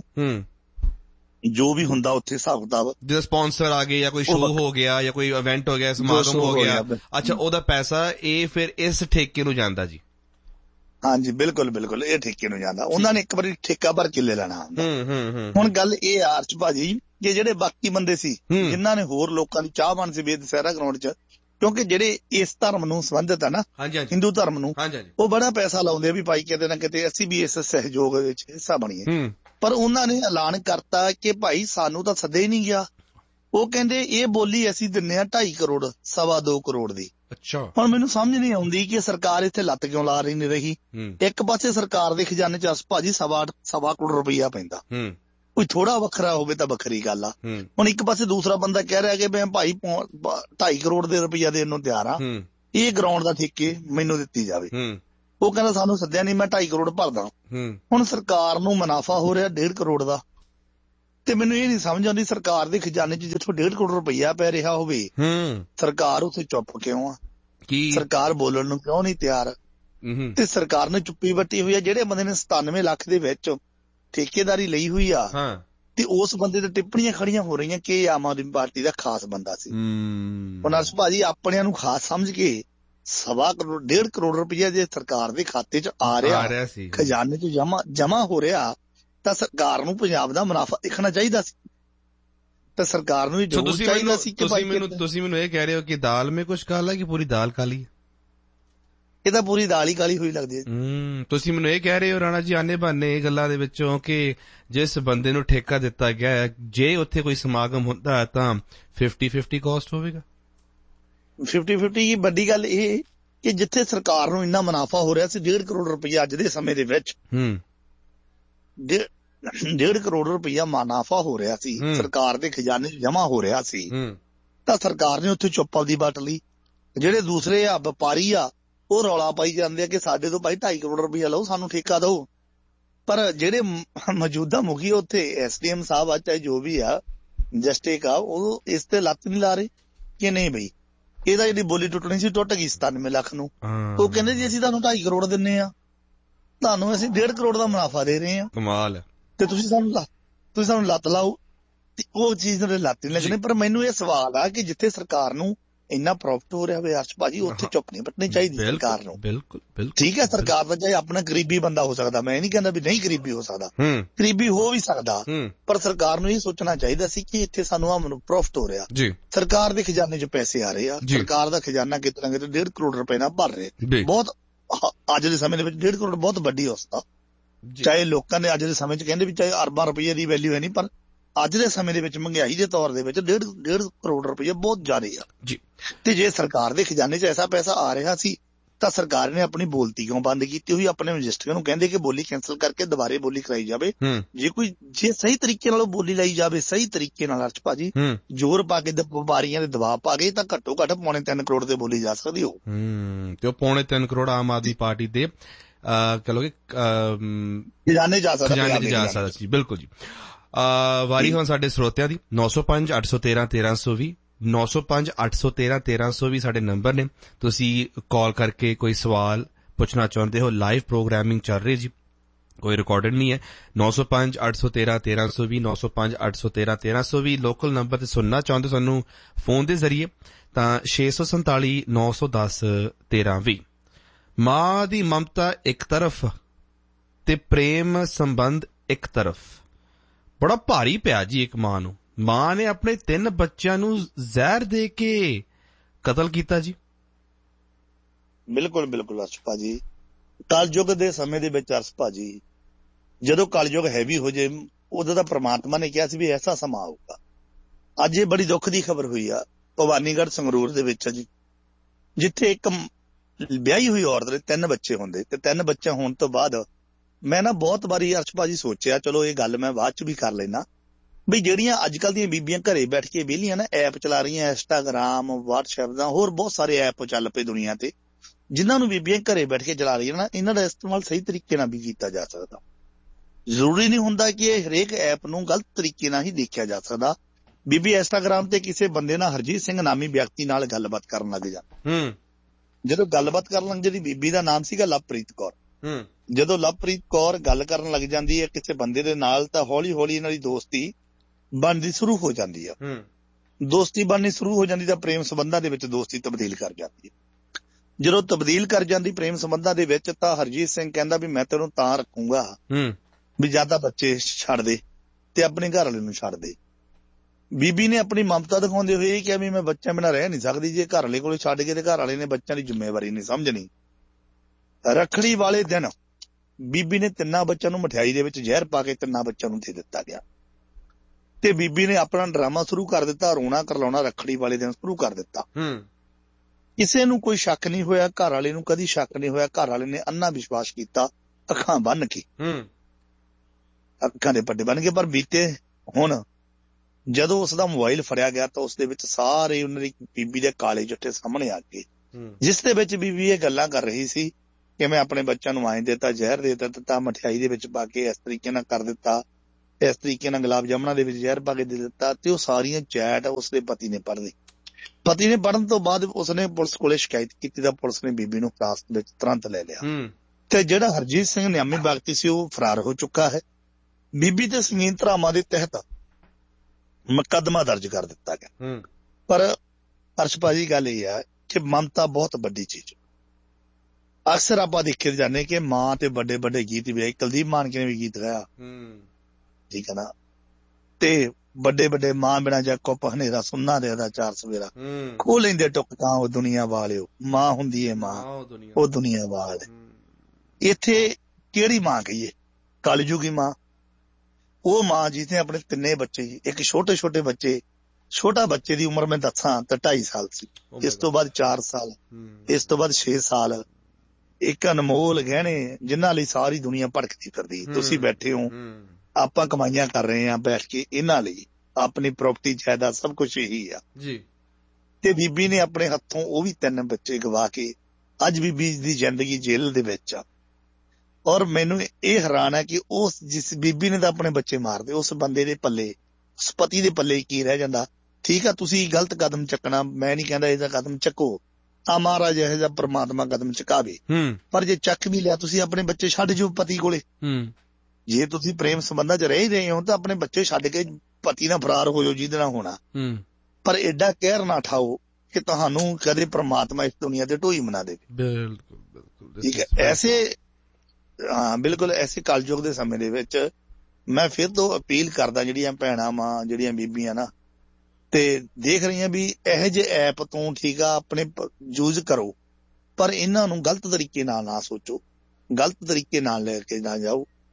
[SPEAKER 2] ਜੋ ਵੀ ਹੁੰਦਾ ਉੱਥੇ ਹਿਸਾਬ ਕਿਤਾਬ, ਜਿਵੇਂ
[SPEAKER 1] ਸਪਾਂਸਰ ਆ ਗਏ ਜਾਂ ਕੋਈ ਸ਼ੋਅ ਹੋ ਗਿਆ ਜਾਂ ਕੋਈ ਇਵੈਂਟ ਹੋ ਗਿਆ, ਸਮਾਗਮ ਹੋ ਗਿਆ, ਅੱਛਾ, ਉਹਦਾ ਪੈਸਾ ਇਹ ਫਿਰ ਇਸ ਠੇਕੇ ਨੂੰ ਜਾਂਦਾ ਜੀ?
[SPEAKER 2] ਹਾਂਜੀ, ਬਿਲਕੁਲ ਬਿਲਕੁਲ, ਇਹ ਠੇਕੇ ਨੂੰ ਜਾਂਦਾ। ਉਹਨਾਂ ਨੇ ਇੱਕ ਵਾਰੀ ਠੇਕਾ ਭਰ ਕੇ ਲੈ ਲੈਣਾ ਹੁੰਦਾ। ਹੁਣ ਗੱਲ ਇਹ ਆ ਅਰਸ਼ ਭਾਜੀ, ਕਿ ਜਿਹੜੇ ਬਾਕੀ ਬੰਦੇ ਸੀ ਜਿਨ੍ਹਾਂ ਨੇ ਹੋਰ ਲੋਕਾਂ ਦੀ ਚਾਹਵਾਨ ਸੀ ਵੀ ਦੁਸ਼ਹਿਰਾ ਗਰਾਊਂਡ 'ਚ, ਕਿਉਂਕਿ ਜਿਹੜੇ ਇਸ ਧਰਮ ਨੂੰ ਸੰਬੰਧਿਤ ਆ ਨਾ, ਹਿੰਦੂ ਧਰਮ ਨੂੰ, ਉਹ ਬੜਾ ਪੈਸਾ ਲਾਉਂਦੇ ਆ ਵੀ ਭਾਈ ਕਿਤੇ ਨਾ ਕਿਤੇ ਅਸੀਂ ਵੀ ਇਸ ਸਹਿਯੋਗ ਵਿੱਚ ਹਿੱਸਾ ਬਣੀਏ। ਪਰ ਉਹਨਾਂ ਨੇ ਐਲਾਨ ਕਰਤਾ ਕਿ ਭਾਈ ਸਾਨੂੰ ਤਾਂ ਸੱਦੇ ਹੀ ਨਹੀਂ ਗਿਆ। ਉਹ ਕਹਿੰਦੇ ਇਹ ਬੋਲੀ ਅਸੀਂ ਦਿੰਨੇ ਆ 2.5 ਕਰੋੜ 2.25 ਕਰੋੜ ਦੀ।
[SPEAKER 1] ਅੱਛਾ।
[SPEAKER 2] ਹੁਣ ਮੈਨੂੰ ਸਮਝ ਨਹੀਂ ਆਉਂਦੀ ਕਿ ਸਰਕਾਰ ਇੱਥੇ ਲੱਤ ਕਿਉਂ ਲਾ ਨਹੀਂ ਰਹੀ। ਇੱਕ ਪਾਸੇ ਸਰਕਾਰ ਦੇ ਖਜ਼ਾਨੇ 'ਚ ਭਾਜੀ 1.25 ਕਰੋੜ ਰੁਪਈਆ ਪੈਂਦਾ, ਕੋਈ ਥੋੜਾ ਵੱਖਰਾ ਹੋਵੇ ਤਾਂ ਵੱਖਰੀ ਗੱਲ ਆ। ਹੁਣ ਇੱਕ ਪਾਸੇ ਦੂਸਰਾ ਬੰਦਾ ਕਹਿ ਰਿਹਾ ਕਿ ਮੈਂ ਭਾਈ 2.5 ਕਰੋੜ ਦੇ ਰੁਪਈਆ ਦੇਣ ਨੂੰ ਤਿਆਰ ਆ, ਇਹ ਗਰਾਊਂਡ ਦਾ ਠੇਕੇ ਮੈਨੂੰ ਦਿੱਤੀ ਜਾਵੇ। ਉਹ ਕਹਿੰਦਾ ਸਾਨੂੰ ਸੱਦਿਆ ਨਹੀਂ, ਮੈਂ 2.5 ਕਰੋੜ ਭਰਦਾ। ਹੁਣ ਸਰਕਾਰ ਨੂੰ ਮੁਨਾਫਾ ਹੋ ਰਿਹਾ 1.5 ਕਰੋੜ ਦਾ, ਤੇ ਮੈਨੂੰ ਇਹ ਨਹੀਂ ਸਮਝ ਆਉਂਦੀ ਸਰਕਾਰ ਦੇ ਖਜ਼ਾਨੇ 'ਚ ਜਿੱਥੋਂ 1.5 ਕਰੋੜ ਰੁਪਈਆ ਪੈ ਰਿਹਾ ਹੋਵੇ, ਸਰਕਾਰ ਉੱਥੇ ਚੁੱਪ ਕਿਉਂ ਆ? ਸਰਕਾਰ ਬੋਲਣ ਨੂੰ ਕਿਉਂ ਨਹੀਂ ਤਿਆਰ? ਤੇ ਸਰਕਾਰ ਨੇ ਚੁੱਪੀ ਵੱਟੀ ਹੋਈ ਆ। ਜਿਹੜੇ ਬੰਦੇ ਨੇ 97 ਲੱਖ ਦੇ ਵਿੱਚ ਠੇਕੇਦਾਰੀ ਲਈ ਹੋਈ ਆ, ਤੇ ਉਸ ਬੰਦੇ ਤੇ ਟਿੱਪਣੀਆਂ ਖੜੀਆਂ ਹੋ ਰਹੀਆਂ ਕਿ ਇਹ ਆਮ ਆਦਮੀ ਪਾਰਟੀ ਦਾ ਖਾਸ ਬੰਦਾ ਸੀ। ਹੁਣ ਅਰਸ਼ ਭਾਜੀ ਆਪਣਿਆਂ ਨੂੰ ਖਾਸ ਸਮਝ ਕੇ 1.25 ਕਰੋੜ ਰੁਪਈਆ ਜੇ ਸਰਕਾਰ ਦੇ ਖਾਤੇ 'ਚ ਆ ਰਿਹਾ ਸੀ, ਖਜ਼ਾਨੇ 'ਚ ਜਮਾ ਹੋ ਰਿਹਾ, ਤਾਂ ਸਰਕਾਰ ਨੂੰ ਪੰਜਾਬ ਦਾ ਮੁਨਾਫਾ ਦੇਖਣਾ ਚਾਹੀਦਾ ਸੀ। ਤਾਂ ਸਰਕਾਰ ਨੂੰ ਵੀ ਜ਼ਰੂਰ ਚਾਹੀਦਾ ਸੀ ਕਿ
[SPEAKER 1] ਤੁਸੀਂ ਮੈਨੂੰ ਇਹ ਕਹਿ ਰਹੇ ਹੋ ਕਿ ਦਾਲ ਮੇਂ ਕੁਛ ਕਾਲਾ ਕਿ ਪੂਰੀ ਦਾਲ ਕਾਲੀ?
[SPEAKER 2] ਇਹ ਤਾਂ ਪੂਰੀ ਦਾਲ ਹੀ ਕਾਲੀ ਹੋਈ ਲੱਗਦੀ ਹੈ।
[SPEAKER 1] ਤੁਸੀਂ ਮੈਨੂੰ ਇਹ ਕਹਿ ਰਹੇ ਹੋ ਰਾਣਾ ਜੀ ਆਨੇ ਬਹਾਨੇ ਇਹ ਗੱਲਾਂ ਦੇ ਵਿੱਚੋਂ ਕਿ ਜਿਸ ਬੰਦੇ ਨੂੰ ਠੇਕਾ ਦਿੱਤਾ ਗਿਆ ਹੈ, ਜੇ ਉੱਥੇ ਕੋਈ ਸਮਾਗਮ ਹੁੰਦਾ ਤਾਂ 50-50 ਕਾਸਟ ਹੋਵੇਗਾ? 50-50
[SPEAKER 2] ਵੱਡੀ ਗੱਲ ਇਹ ਕਿ ਜਿੱਥੇ ਸਰਕਾਰ ਨੂੰ ਇੰਨਾ ਮੁਨਾਫਾ ਹੋ ਰਿਹਾ ਸੀ 1.5 ਕਰੋੜ ਰੁਪਈਆ ਅੱਜ ਦੇ ਸਮੇਂ ਦੇ ਵਿੱਚ, 1.5 ਕਰੋੜ ਰੁਪਈਆ ਮੁਨਾਫਾ ਹੋ ਰਿਹਾ ਸੀ, ਸਰਕਾਰ ਦੇ ਖਜ਼ਾਨੇ 'ਚ ਜਮਾ ਹੋ ਰਿਹਾ ਸੀ, ਤਾਂ ਸਰਕਾਰ ਨੇ ਉੱਥੇ ਚੁੱਪ ਆਪਦੀ ਵੱਟ ਲਈ। ਜਿਹੜੇ ਦੂਸਰੇ ਆ ਵਪਾਰੀ ਆ, ਉਹ ਰੌਲਾ ਪਾਈ ਜਾਂਦੇ ਆ ਕਿ ਸਾਡੇ ਤੋਂ ਭਾਈ 2.5 ਕਰੋੜ ਰੁਪਈਆ ਲਓ, ਸਾਨੂੰ ਠੇਕਾ ਦਿਓ। ਪਰ ਜਿਹੜੇ ਮੌਜੂਦਾ ਮੁਖੀ ਉੱਥੇ SDM ਸਾਹਿਬ ਆ, ਚਾਹੇ ਜੋ ਵੀ ਆ, ਜਸਟਿਕ ਆ, ਉਹ ਇਸ ਤੇ ਲੱਤ ਨਹੀਂ ਲਾ ਰਹੇ ਕਿ ਨਹੀਂ ਬਈ ਇਹਦਾ ਜਿਹੜੀ ਬੋਲੀ ਟੁੱਟਣੀ ਸੀ ਟੁੱਟ ਗਈ 97 ਲੱਖ ਨੂੰ। ਉਹ ਕਹਿੰਦੇ ਜੀ ਅਸੀਂ ਤੁਹਾਨੂੰ 2.5 ਕਰੋੜ ਦਿੰਨੇ ਆ, ਤੁਹਾਨੂੰ ਅਸੀਂ 1.5 ਕਰੋੜ ਦਾ ਮੁਨਾਫਾ ਦੇ ਰਹੇ ਆ।
[SPEAKER 1] ਕਮਾਲ।
[SPEAKER 2] ਤੇ ਤੁਸੀਂ ਸਾਨੂੰ ਲੱਤ ਲਾਓ, ਤੇ ਉਹ ਚੀਜ਼ ਦੇ ਲੱਤ ਨਹੀਂ ਲੱਗਣੀ। ਪਰ ਮੈਨੂੰ ਇਹ ਸਵਾਲ ਆ ਕਿ ਜਿੱਥੇ ਸਰਕਾਰ ਨੂੰ ਇੰਨਾ ਪ੍ਰੋਫਿਟ ਹੋ ਰਿਹਾ ਹੋਵੇ ਅਰਸ਼ ਭਾਜੀ, ਉੱਥੇ ਚੁੱਪ ਨਹੀਂ ਵੱਟਣੀ ਚਾਹੀਦੀ ਸਰਕਾਰ ਨੂੰ।
[SPEAKER 1] ਬਿਲਕੁਲ
[SPEAKER 2] ਠੀਕ ਹੈ, ਸਰਕਾਰ ਦਾ ਚਾਹੇ ਆਪਣਾ ਗਰੀਬੀ ਬੰਦਾ ਹੋ ਸਕਦਾ, ਮੈਂ ਨਹੀਂ ਕਹਿੰਦਾ ਵੀ ਨਹੀਂ ਗਰੀਬੀ ਹੋ ਸਕਦਾ, ਗਰੀਬੀ ਹੋ ਵੀ ਸਕਦਾ, ਪਰ ਸਰਕਾਰ ਨੂੰ ਇਹ ਸੋਚਣਾ ਚਾਹੀਦਾ ਸੀ ਕਿ ਇੱਥੇ ਸਾਨੂੰ ਆ ਪ੍ਰੋਫਿਟ ਹੋ ਰਿਹਾ, ਸਰਕਾਰ ਦੇ ਖਜ਼ਾਨੇ 'ਚ ਪੈਸੇ ਆ ਰਹੇ ਆ, ਸਰਕਾਰ ਦਾ ਖਜ਼ਾਨਾ ਕਿਤੇ ਨਾ ਕਿਤੇ 1.5 ਕਰੋੜ ਰੁਪਏ ਨਾਲ ਭਰ ਰਿਹਾ। ਬਹੁਤ ਅੱਜ ਦੇ ਸਮੇਂ ਦੇ ਵਿੱਚ 1.5 ਕਰੋੜ ਬਹੁਤ ਵੱਡੀ ਔਸਤ ਆ। ਚਾਹੇ ਲੋਕਾਂ ਨੇ ਅੱਜ ਦੇ ਸਮੇਂ 'ਚ ਕਹਿੰਦੇ ਵੀ ਚਾਹੇ ਅਰਬਾਂ ਰੁਪਏ ਦੀ ਵੈਲਿਊ ਹੈ ਨਹੀਂ, ਪਰ ਅੱਜ ਦੇ ਸਮੇਂ ਦੇ ਵਿੱਚ ਮਹਿੰਗਾਈ ਦੇ ਤੌਰ ਦੇ ਵਿੱਚ 1.5 ਕਰੋੜ ਰੁਪਏ ਬਹੁਤ ਜ਼ਿਆਦਾ ਆ
[SPEAKER 1] ਜੀ।
[SPEAKER 2] ਤੇ ਜੇ ਸਰਕਾਰ ਦੇ ਖਜ਼ਾਨੇ 'ਚ ਐਸਾ ਪੈਸਾ ਆ ਰਿਹਾ ਸੀ ਤਾਂ ਸਰਕਾਰ ਨੇ ਆਪਣੀ ਬੋਲਤੀ ਕਿਉਂ ਬੰਦ ਕੀਤੀ ਹੋਈ? ਆਪਣੇ ਮਜਿਸਟਰ ਨੂੰ ਕਹਿੰਦੇ ਕਿ ਬੋਲੀ ਕੈਂਸਲ ਕਰਕੇ ਦੁਬਾਰੇ ਬੋਲੀ ਕਰਾਈ ਜਾਵੇ। ਜੇ ਸਹੀ ਤਰੀਕੇ ਨਾਲ ਬੋਲੀ ਲਾਈ ਜਾਵੇ, ਸਹੀ ਤਰੀਕੇ ਨਾਲ ਅਰਸ਼ ਭਾਜੀ, ਜ਼ੋਰ ਪਾ ਕੇ ਵਪਾਰੀਆਂ ਦੇ ਦਬਾਅ ਪਾ ਕੇ, ਤਾਂ ਘੱਟੋ ਘੱਟ 3.25 ਕਰੋੜ ਤੇ ਬੋਲੀ ਜਾ ਸਕਦੀ ਹੋ।
[SPEAKER 1] ਤੇ ਉਹ 3.25 ਕਰੋੜ ਆਮ ਆਦਮੀ ਪਾਰਟੀ ਦੇ ਕਹੋਗੇ
[SPEAKER 2] ਖਜ਼ਾਨੇ ਜਾ ਸਕਦਾ
[SPEAKER 1] ਸੀ। ਬਿਲਕੁਲ ਜੀ। ਵਾਰੀ ਹੁਣ ਸਾਡੇ ਸਰੋਤਿਆਂ ਦੀ 905-813-1320 905-813-1320 ਸਾਡੇ ਨੰਬਰ ਨੇ। ਤੁਸੀਂ ਕਾਲ ਕਰਕੇ ਕੋਈ ਸਵਾਲ ਪੁੱਛਣਾ ਚਾਹੁੰਦੇ ਹੋ, ਲਾਈਵ ਪ੍ਰੋਗਰਾਮਿੰਗ ਚੱਲ ਰਹੀ ਜੀ, ਕੋਈ ਰਿਕਾਰਡਡ ਨਹੀਂ ਹੈ। 905-813-1320 905-813-1320 ਲੋਕਲ ਨੰਬਰ ਤੇ ਸੁਣਨਾ ਚਾਹੁੰਦੇ ਸਾਨੂੰ ਫੋਨ ਦੇ ਜ਼ਰੀਏ ਤਾਂ 647-910-1320। ਮਾਂ ਦੀ ਮਮਤਾ ਇੱਕ ਤਰਫ ਤੇ ਪ੍ਰੇਮ ਸੰਬੰਧ ਇੱਕ ਤਰਫ। ਬੜਾ ਭਾਰੀ ਪਿਆ ਜੀ ਇੱਕ ਮਾਂ ਨੂੰ। ਮਾਂ ਨੇ ਆਪਣੇ 3 ਬੱਚਿਆਂ ਨੂੰ ਜ਼ਹਿਰ ਦੇ ਕੇ ਕਤਲ ਕੀਤਾ ਜੀ।
[SPEAKER 2] ਬਿਲਕੁਲ ਬਿਲਕੁਲ ਅਰਸ਼ ਭਾਜੀ, ਕਲਯੁੱਗ ਦੇ ਸਮੇਂ ਦੇ ਵਿੱਚ ਅਰਸ਼ ਭਾਜੀ, ਜਦੋਂ ਕਲਯੁੱਗ ਹੈਵੀ ਹੋ ਜਾਏ, ਉਦੋਂ ਤਾਂ ਪ੍ਰਮਾਤਮਾ ਨੇ ਕਿਹਾ ਸੀ ਵੀ ਐਸਾ ਸਮਾਂ ਆਊਗਾ। ਅੱਜ ਇਹ ਬੜੀ ਦੁੱਖ ਦੀ ਖਬਰ ਹੋਈ ਆ ਭਵਾਨੀਗੜ੍ਹ ਸੰਗਰੂਰ ਦੇ ਵਿੱਚ ਜੀ, ਜਿੱਥੇ ਇੱਕ ਵਿਆਹੀ ਹੋਈ ਔਰਤ ਦੇ 3 ਬੱਚੇ ਹੁੰਦੇ ਤੇ 3 ਬੱਚੇ ਹੋਣ ਤੋਂ ਬਾਅਦ ਮੈਂ ਨਾ ਬਹੁਤ ਵਾਰੀ ਅਰਸ਼ ਭਾਜੀ ਸੋਚਿਆ, ਚਲੋ ਇਹ ਗੱਲ ਮੈਂ ਬਾਅਦ ਚ ਵੀ ਕਰ ਲੈਣਾ, ਵੀ ਜਿਹੜੀਆਂ ਅੱਜ ਕੱਲ੍ਹ ਦੀਆਂ ਬੀਬੀਆਂ ਘਰੇ ਬੈਠ ਕੇ ਵਿਹਲੀਆਂ ਨਾ ਐਪ ਚਲਾ ਰਹੀਆਂ, ਇੰਸਟਾਗ੍ਰਾਮ, WhatsApp ਦਾ ਹੋਰ ਬਹੁਤ ਸਾਰੇ ਐਪ ਚੱਲ ਪਏ ਦੁਨੀਆ ਤੇ, ਜਿਨ੍ਹਾਂ ਨੂੰ ਬੀਬੀਆਂ ਘਰੇ ਬੈਠ ਕੇ ਚਲਾ ਰਹੀਆਂ ਨਾ, ਇਹਨਾਂ ਦਾ ਇਸਤੇਮਾਲ ਸਹੀ ਤਰੀਕੇ ਨਾਲ ਵੀ ਕੀਤਾ ਜਾ ਸਕਦਾ। ਜ਼ਰੂਰੀ ਨਹੀਂ ਹੁੰਦਾ ਕਿ ਇਹ ਹਰੇਕ ਐਪ ਨੂੰ ਗਲਤ ਤਰੀਕੇ ਨਾਲ ਹੀ ਦੇਖਿਆ ਜਾ ਸਕਦਾ। ਬੀਬੀ ਇੰਸਟਾਗ੍ਰਾਮ ਤੇ ਕਿਸੇ ਬੰਦੇ ਨਾਲ, ਹਰਜੀਤ ਸਿੰਘ ਨਾਮੀ ਵਿਅਕਤੀ ਨਾਲ ਗੱਲਬਾਤ ਕਰਨ ਲੱਗ ਜਾਂਦੀ। ਜਦੋਂ ਗੱਲਬਾਤ ਕਰਨ ਲੱਗ ਜਾਂਦੀ, ਬੀਬੀ ਦਾ ਨਾਮ ਸੀਗਾ ਲਵਪ੍ਰੀਤ ਕੌਰ। ਜਦੋਂ ਲਵਪ੍ਰੀਤ ਕੌਰ ਗੱਲ ਕਰਨ ਲੱਗ ਜਾਂਦੀ ਹੈ ਕਿਸੇ ਬੰਦੇ ਦੇ ਨਾਲ, ਤਾਂ ਹੌਲੀ ਹੌਲੀ ਇਹਨਾਂ ਦੀ ਦੋਸਤੀ ਬਣਦੀ ਸ਼ੁਰੂ ਹੋ ਜਾਂਦੀ ਆ। ਦੋਸਤੀ ਬਣਨੀ ਸ਼ੁਰੂ ਹੋ ਜਾਂਦੀ ਤਾਂ ਪ੍ਰੇਮ ਸੰਬੰਧਾਂ ਦੇ ਵਿੱਚ ਦੋਸਤੀ ਤਬਦੀਲ ਕਰ ਜਾਂਦੀ ਹੈ। ਜਦੋਂ ਤਬਦੀਲ ਕਰ ਜਾਂਦੀ ਪ੍ਰੇਮ ਸੰਬੰਧਾਂ ਦੇ ਵਿੱਚ, ਤਾਂ ਹਰਜੀਤ ਸਿੰਘ ਕਹਿੰਦਾ ਵੀ ਮੈਂ ਤੈਨੂੰ ਤਾਂ ਰੱਖੂੰਗਾ ਵੀ ਜਾਂ ਤਾਂ ਬੱਚੇ ਛੱਡ ਦੇ ਤੇ ਆਪਣੇ ਘਰ ਵਾਲੇ ਨੂੰ ਛੱਡ ਦੇ। ਬੀਬੀ ਨੇ ਆਪਣੀ ਮਮਤਾ ਦਿਖਾਉਂਦੇ ਹੋਏ ਇਹ ਕਿਹਾ ਵੀ ਮੈਂ ਬੱਚਿਆਂ ਬਿਨਾਂ ਰਹਿ ਨਹੀਂ ਸਕਦੀ। ਜੇ ਘਰ ਵਾਲੇ ਕੋਲ ਛੱਡ ਕੇ ਤੇ ਘਰ ਵਾਲੇ ਨੇ ਬੱਚਿਆਂ ਦੀ ਜ਼ਿੰਮੇਵਾਰੀ ਨਹੀਂ ਸਮਝਣੀ। ਰੱਖੜੀ ਵਾਲੇ ਦਿਨ ਬੀਬੀ ਨੇ 3 ਬੱਚਿਆਂ ਨੂੰ ਮਠਿਆਈ ਦੇ ਵਿੱਚ ਜ਼ਹਿਰ ਪਾ ਕੇ 3 ਬੱਚਿਆਂ ਨੂੰ ਦੇ ਦਿੱਤਾ ਗਿਆ ਤੇ ਬੀਬੀ ਨੇ ਆਪਣਾ ਡਰਾਮਾ ਸ਼ੁਰੂ ਕਰ ਦਿੱਤਾ, ਰੋਣਾ ਕਰਲਾਉਣਾ ਰੱਖੜੀ ਵਾਲੇ ਦਿਨ ਸ਼ੁਰੂ ਕਰ ਦਿੱਤਾ। ਕਿਸੇ ਨੂੰ ਕੋਈ ਸ਼ੱਕ ਨਹੀਂ ਹੋਇਆ, ਘਰ ਵਾਲੇ ਨੂੰ ਕਦੀ ਸ਼ੱਕ ਨਹੀਂ ਹੋਇਆ। ਘਰ ਵਾਲੇ ਨੇ ਅੰਨਾ ਵਿਸ਼ਵਾਸ ਕੀਤਾ, ਅੱਖਾਂ ਬੰਨ ਕੇ, ਅੱਖਾਂ ਦੇ ਪੱਟੇ ਬੰਨ ਕੇ। ਪਰ ਬੀਤੇ ਹੁਣ ਜਦੋਂ ਉਸਦਾ ਮੋਬਾਈਲ ਫੜਿਆ ਗਿਆ ਤਾਂ ਉਸ ਦੇ ਵਿੱਚ ਸਾਰੇ ਉਹਨਾਂ ਦੀ ਬੀਬੀ ਦੇ ਕਾਲੇ ਚਿੱਟੇ ਸਾਹਮਣੇ ਆ ਗਏ, ਜਿਸ ਦੇ ਵਿੱਚ ਬੀਬੀ ਇਹ ਗੱਲਾਂ ਕਰ ਰਹੀ ਸੀ ਕਿ ਮੈਂ ਆਪਣੇ ਬੱਚਿਆਂ ਨੂੰ ਆਏਂ ਦੇਤਾ, ਜ਼ਹਿਰ ਦੇ ਦਿੱਤਾ, ਮਠਿਆਈ ਦੇ ਵਿੱਚ ਪਾ ਕੇ ਇਸ ਤਰੀਕੇ ਨਾਲ ਕਰ ਦਿੱਤਾ, ਇਸ ਤਰੀਕੇ ਨਾਲ ਗੁਲਾਬ ਜਾਮਣਾ ਦੇ ਵਿੱਚ ਜ਼ਹਿਰ ਪਾ ਕੇ ਦੇ ਦਿੱਤਾ। ਤੇ ਉਹ ਸਾਰੀਆਂ ਚੈਟ ਉਸਦੇ ਪਤੀ ਨੇ ਪੜ੍ਹ ਲਈ। ਪਤੀ ਨੇ ਪੜ੍ਹਨ ਤੋਂ ਬਾਅਦ ਉਸਨੇ ਪੁਲਿਸ ਕੋਲੇ ਸ਼ਿਕਾਇਤ ਕੀਤੀ ਤਾਂ ਪੁਲਿਸ ਨੇ ਬੀਬੀ ਨੂੰ ਹਿਰਾਸਤ ਵਿੱਚ ਤੁਰੰਤ ਲੈ ਲਿਆ ਤੇ ਜਿਹੜਾ ਹਰਜੀਤ ਸਿੰਘ ਨਿਆਮੀ ਵਿਅਕਤੀ ਸੀ ਉਹ ਫਰਾਰ ਹੋ ਚੁੱਕਾ ਹੈ। ਬੀਬੀ ਤੇ ਸੰਗੀਨ ਧਾਰਾਵਾਂ ਦੇ ਤਹਿਤ ਮੁਕੱਦਮਾ ਦਰਜ ਕਰ ਦਿੱਤਾ ਗਿਆ। ਪਰ ਅਰਸ਼ ਭਾਜੀ ਗੱਲ ਇਹ ਆ ਕਿ ਮਮਤਾ ਬਹੁਤ ਵੱਡੀ ਚੀਜ਼। ਅਕਸਰ ਆਪਾਂ ਦੇਖੇ ਜਾਂਦੇ ਕਿ ਮਾਂ ਤੇ ਵੱਡੇ ਵੱਡੇ ਗੀਤ ਵੀ, ਕੁਲਦੀਪ ਮਾਨਕੇ ਨੇ ਵੀ ਗੀਤ ਗਾਇਆ, ਠੀਕ ਹੈ ਨਾ, ਤੇ ਵੱਡੇ ਵੱਡੇ ਮਾਂ ਬਿਨਾਂ ਜਾਂ ਕੁੱਪ ਹਨੇਰਾ ਸੁਣਨਾ ਦੇਦਾ 4 ਸਵੇਰਾ, ਖੋਹ ਲੈਂਦੇ ਟੁੱਕ ਤਾਂ ਉਹ ਦੁਨੀਆ ਵਾਲਿਓ, ਮਾਂ ਹੁੰਦੀ ਏ ਮਾਂ ਉਹ ਦੁਨੀਆ ਵਾਲ। ਇੱਥੇ ਕਿਹੜੀ ਮਾਂ ਕਹੀਏ? ਕਲਯੁਗੀ ਮਾਂ, ਉਹ ਮਾਂ ਜਿਹਨੇ ਆਪਣੇ 3 ਬੱਚੇ, ਇੱਕ ਛੋਟੇ ਛੋਟੇ ਬੱਚੇ, ਛੋਟਾ ਬੱਚੇ ਦੀ ਉਮਰ ਮੈਂ ਦੱਸਾਂ ਤਾਂ 2.5 ਸਾਲ ਸੀ, ਇਸ ਤੋਂ ਬਾਅਦ 4 ਸਾਲ, ਇਸ ਤੋਂ ਬਾਅਦ 6 ਸਾਲ, ਇੱਕ ਅਨਮੋਲ ਗਹਿਣੇ ਜਿਨ੍ਹਾਂ ਲਈ ਸਾਰੀ ਦੁਨੀਆ ਭਟਕਦੀ ਫਿਰਦੀ। ਤੁਸੀਂ ਬੈਠੇ ਹੋ, ਆਪਾਂ ਕਮਾਈਆਂ ਕਰ ਰਹੇ ਹਾਂ ਬੈਠ ਕੇ ਇਹਨਾਂ ਲਈ, ਆਪਣੀ ਪ੍ਰਾਪਰਟੀ ਜਾਇਦਾਦ ਸਭ ਕੁਛ ਇਹੀ ਆ ਜੀ। ਤੇ ਬੀਬੀ ਨੇ ਆਪਣੇ ਹੱਥੋਂ ਉਹ ਵੀ 3 ਬੱਚੇ ਗਵਾ ਕੇ ਅੱਜ ਬੀਬੀ ਦੀ ਜ਼ਿੰਦਗੀ ਜੇਲ੍ਹ ਦੇ ਵਿੱਚ ਆ। ਔਰ ਮੈਨੂੰ ਇਹ ਹੈਰਾਨ ਹੈ ਕਿ ਉਸ ਜਿਸ ਬੀਬੀ ਨੇ ਤਾਂ ਆਪਣੇ ਬੱਚੇ ਮਾਰਦੇ, ਉਸ ਬੰਦੇ ਦੇ ਪੱਲੇ, ਉਸ ਪਤੀ ਦੇ ਪੱਲੇ ਕੀ ਰਹਿ ਜਾਂਦਾ? ਠੀਕ ਆ, ਤੁਸੀਂ ਗਲਤ ਕਦਮ ਚੱਕਣਾ, ਮੈਂ ਨਹੀਂ ਕਹਿੰਦਾ ਇਹਦਾ ਕਦਮ ਚੱਕੋ, ਆ ਮਹਾਰਾਜ ਇਹੋ ਜਿਹਾ ਪ੍ਰਮਾਤਮਾ ਕਦਮ ਚੁਕਾਵੇ, ਪਰ ਜੇ ਚੱਕ ਵੀ ਲਿਆ ਤੁਸੀਂ ਆਪਣੇ ਬੱਚੇ ਛੱਡ ਜਾਓ ਪਤੀ ਕੋਲੇ। ਜੇ ਤੁਸੀਂ ਪ੍ਰੇਮ ਸੰਬੰਧਾਂ 'ਚ ਰਹਿ ਹੀ ਰਹੇ ਹੋ ਤਾਂ ਆਪਣੇ ਬੱਚੇ ਛੱਡ ਕੇ ਪਤੀ ਨਾਲ ਫਰਾਰ ਹੋ ਜਾਓ ਜਿਹਦੇ ਨਾਲ ਹੋਣਾ, ਪਰ ਏਡਾ ਕਹਿਰ ਨਾ ਠਾਓ ਕਿ ਤੁਹਾਨੂੰ ਕਦੇ ਪ੍ਰਮਾਤਮਾ ਇਸ ਦੁਨੀਆ ਤੇ ਢੋਈ ਮਨਾ ਦੇਵੇ। ਬਿਲਕੁਲ ਠੀਕ ਹੈ। ਐਸੇ ਬਿਲਕੁਲ ਐਸੇ ਕਲਯੁੱਗ ਦੇ ਸਮੇਂ ਦੇ ਵਿੱਚ ਮੈਂ ਫਿਰ ਤੋਂ ਅਪੀਲ ਕਰਦਾ, ਜਿਹੜੀਆਂ ਭੈਣਾਂ ਮਾਂ, ਜਿਹੜੀਆਂ ਬੀਬੀਆਂ ਨਾ ਤੇ ਦੇਖ ਰਹੀਆਂ ਵੀ ਇਹੋ ਜਿਹੇ ਐਪ ਤੋਂ, ਠੀਕ ਆ, ਆਪਣੇ ਯੂਜ਼ ਕਰੋ, ਪਰ ਇਹਨਾਂ ਨੂੰ ਗਲਤ ਤਰੀਕੇ ਨਾਲ ਨਾ ਸੋਚੋ, ਗਲਤ ਤਰੀਕੇ ਨਾਲ ਲੈ ਕੇ ਨਾ ਜਾਓ।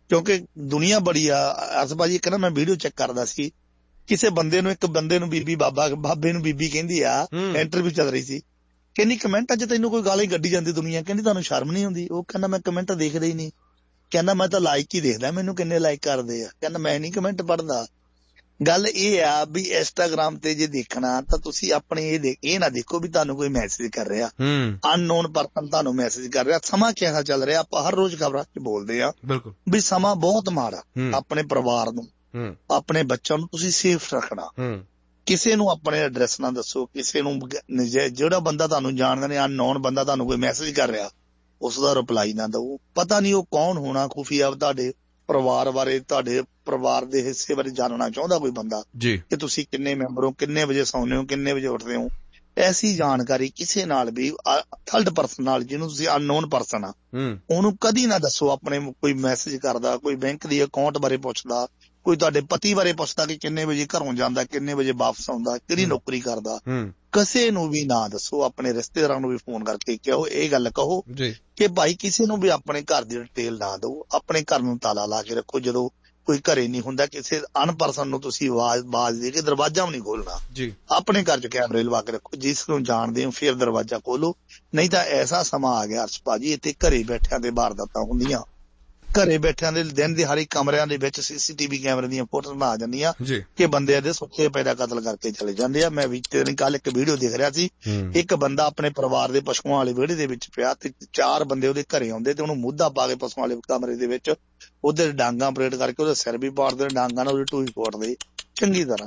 [SPEAKER 2] ਕਿਉਂਕਿ ਦੁਨੀਆ ਬੜੀ ਆ। ਅਰਸ ਭਾਜੀ ਇੱਕ ਨਾ ਮੈਂ ਵੀਡੀਓ ਚੈੱਕ ਕਰਦਾ ਸੀ, ਕਿਸੇ ਇੱਕ ਬੰਦੇ ਨੂੰ ਬੀਬੀ ਬਾਬੇ ਨੂੰ ਬੀਬੀ ਕਹਿੰਦੀ ਆ, ਇੰਟਰਵਿਊ ਚੱਲ ਰਹੀ ਸੀ, ਕਹਿੰਦੀ ਕਮੈਂਟਾਂ 'ਚ ਤੈਨੂੰ ਕੋਈ ਗਾਲਾਂ ਹੀ ਕੱਢੀ ਜਾਂਦੀ ਦੁਨੀਆ, ਕਹਿੰਦੀ ਤੁਹਾਨੂੰ ਸ਼ਰਮ ਨਹੀਂ ਆਉਂਦੀ? ਉਹ ਕਹਿੰਦਾ ਮੈਂ ਕਮੈਂਟ ਦੇਖਦਾ ਹੀ ਨਹੀਂ, ਕਹਿੰਦਾ ਮੈਂ ਤਾਂ ਲਾਈਕ ਹੀ ਦੇਖਦਾ, ਮੈਨੂੰ ਕਿੰਨੇ ਲਾਈਕ ਕਰਦੇ ਆ, ਕਹਿੰਦਾ ਮੈਂ ਨਹੀਂ ਕਮੈਂਟ ਪੜ੍ਹਦਾ। ਗੱਲ ਇਹ ਆ ਵੀ ਇੰਸਟਾਗ੍ਰਾਮ ਤੇ ਜੇ ਦੇਖਣਾ ਤਾਂ ਤੁਸੀਂ ਆਪਣੇ ਇਹ ਨਾ ਦੇਖੋ ਵੀ ਤੁਹਾਨੂੰ ਕੋਈ ਮੈਸੇਜ ਕਰ ਰਿਹਾ, ਅਨਨੋਨ ਪਰਸਨ ਤੁਹਾਨੂੰ ਮੈਸੇਜ ਕਰ ਰਿਹਾ। ਸਮਾਂ ਕਿਹੋ ਚੱਲ ਰਿਹਾ, ਆਪਾਂ ਹਰ ਰੋਜ਼ ਖਬਰਾਂ 'ਚ ਬੋਲਦੇ ਆ ਵੀ ਸਮਾਂ ਬਹੁਤ ਮਾੜਾ। ਆਪਣੇ ਪਰਿਵਾਰ ਨੂੰ, ਆਪਣੇ ਬੱਚਿਆਂ ਨੂੰ ਤੁਸੀਂ ਸੇਫ ਰੱਖਣਾ। ਕਿਸੇ ਨੂੰ ਆਪਣੇ ਐਡਰੈਸ ਨਾ ਦੱਸੋ, ਕਿਸੇ ਨੂੰ ਜਿਹੜਾ ਬੰਦਾ ਤੁਹਾਨੂੰ ਜਾਣਦਾ ਨਹੀਂ, ਅਨਨੋਨ ਬੰਦਾ ਤੁਹਾਨੂੰ ਕੋਈ ਮੈਸੇਜ ਕਰ ਰਿਹਾ, ਉਸਦਾ ਰਿਪਲਾਈ ਨਾ ਦਿਓ। ਪਤਾ ਨਹੀਂ ਉਹ ਕੌਣ ਹੋਣਾ, ਖੁਫੀਆ ਤੁਹਾਡੇ ਪਰਿਵਾਰ ਬਾਰੇ, ਤੁਹਾਡੇ ਪਰਿਵਾਰ ਦੇ ਹਿੱਸੇ ਬਾਰੇ ਜਾਣਨਾ ਚਾਹੁੰਦਾ ਕੋਈ ਬੰਦਾ ਕਿ ਤੁਸੀਂ ਕਿੰਨੇ ਮੈਂਬਰ ਹੋ, ਕਿੰਨੇ ਵਜੇ ਸੌਂਦੇ ਹੋ, ਕਿੰਨੇ ਵਜੇ ਉੱਠਦੇ ਹੋ। ਐਸੀ ਜਾਣਕਾਰੀ ਕਿਸੇ ਨਾਲ ਵੀ, ਥਰਡ ਪਰਸਨ ਨਾਲ, ਜਿਹਨੂੰ ਤੁਸੀਂ ਅਨਨੋਨ ਪਰਸਨ ਆ, ਉਹਨੂੰ ਕਦੀ ਨਾ ਦੱਸੋ। ਆਪਣੇ ਕੋਈ ਮੈਸੇਜ ਕਰਦਾ, ਕੋਈ ਬੈਂਕ ਦੀ ਅਕਾਊਂਟ ਬਾਰੇ ਪੁੱਛਦਾ, ਕੋਈ ਤੁਹਾਡੇ ਪਤੀ ਬਾਰੇ ਪੁੱਛਦਾ ਕਿ ਕਿੰਨੇ ਵਜੇ ਘਰੋਂ ਜਾਂਦਾ, ਕਿੰਨੇ ਵਜੇ ਵਾਪਸ ਆਉਂਦਾ, ਕਿਹੜੀ ਨੌਕਰੀ ਕਰਦਾ, ਕਿਸੇ ਨੂੰ ਵੀ ਨਾ ਦੱਸੋ। ਆਪਣੇ ਰਿਸ਼ਤੇਦਾਰਾਂ ਨੂੰ ਵੀ ਫੋਨ ਕਰਕੇ ਕਹੋ, ਇਹ ਗੱਲ ਕਹੋ ਕਿ ਭਾਈ ਕਿਸੇ ਨੂੰ ਵੀ ਆਪਣੇ ਘਰ ਦੀ ਡਿਟੇਲ ਨਾ ਦਿਓ। ਆਪਣੇ ਘਰ ਨੂੰ ਤਾਲਾ ਲਾ ਕੇ ਰੱਖੋ। ਜਦੋਂ ਕੋਈ ਘਰੇ ਨਹੀਂ ਹੁੰਦਾ, ਕਿਸੇ ਅਨਪਰਸਨ ਨੂੰ ਤੁਸੀਂ ਆਵਾਜ਼ ਦੇ ਕੇ ਦਰਵਾਜ਼ਾ ਵੀ ਨਹੀਂ ਖੋਲਣਾ। ਆਪਣੇ ਘਰ 'ਚ ਕੈਮਰੇ ਲਵਾ ਕੇ ਰੱਖੋ, ਜਿਸ ਨੂੰ ਜਾਣਦੇ ਹੋ ਫਿਰ ਦਰਵਾਜ਼ਾ ਖੋਲੋ। ਨਹੀਂ ਤਾਂ ਐਸਾ ਸਮਾਂ ਆ ਗਿਆ ਅਰਸ਼ ਭਾਜੀ, ਇੱਥੇ ਘਰੇ ਬੈਠਿਆਂ ਤੇ ਵਾਰਦਾਤਾਂ ਹੁੰਦੀਆਂ, ਘਰੇ ਬੈਠਿਆਂ ਦੇ ਦਿਨ ਦਿਹਾੜੇ ਕਮਰਿਆਂ ਦੇ ਵਿੱਚ CCTV ਕੈਮਰੇ ਦੀਆਂ ਫੋਟੋਆਂ ਆ ਜਾਂਦੀਆਂ ਕਿ ਬੰਦੇ ਦੇ ਸੁੱਤੇ ਪੈਦਾ ਕਤਲ ਕਰਕੇ ਚਲੇ ਜਾਂਦੇ ਆ। ਮੈਂ ਕੱਲ ਇੱਕ ਵੀਡੀਓ ਦੇਖ ਰਿਹਾ ਸੀ, ਇੱਕ ਬੰਦਾ ਆਪਣੇ ਪਰਿਵਾਰ ਦੇ ਪਸ਼ੂਆਂ ਵਾਲੇ ਵਿਹੜੇ ਦੇ ਵਿੱਚ ਪਿਆ ਤੇ 4 ਬੰਦੇ ਉਹਦੇ ਘਰੇ ਆਉਂਦੇ ਤੇ ਉਹਨੂੰ ਮੁੱਦਾ ਪਾ ਕੇ ਪਸ਼ੂਆਂ ਵਾਲੇ ਕਮਰੇ ਦੇ ਵਿੱਚ ਉਹਦੇ ਡਾਂਗਾਂ ਪਰੇਡ ਕਰਕੇ ਉਹਦਾ ਸਿਰ ਵੀ ਪਾੜਦੇ, ਡਾਂਗਾਂ ਨਾਲ ਉਹਦੀ ਟੂਈ ਪੋੜਦੇ ਚੰਗੀ ਤਰ੍ਹਾਂ।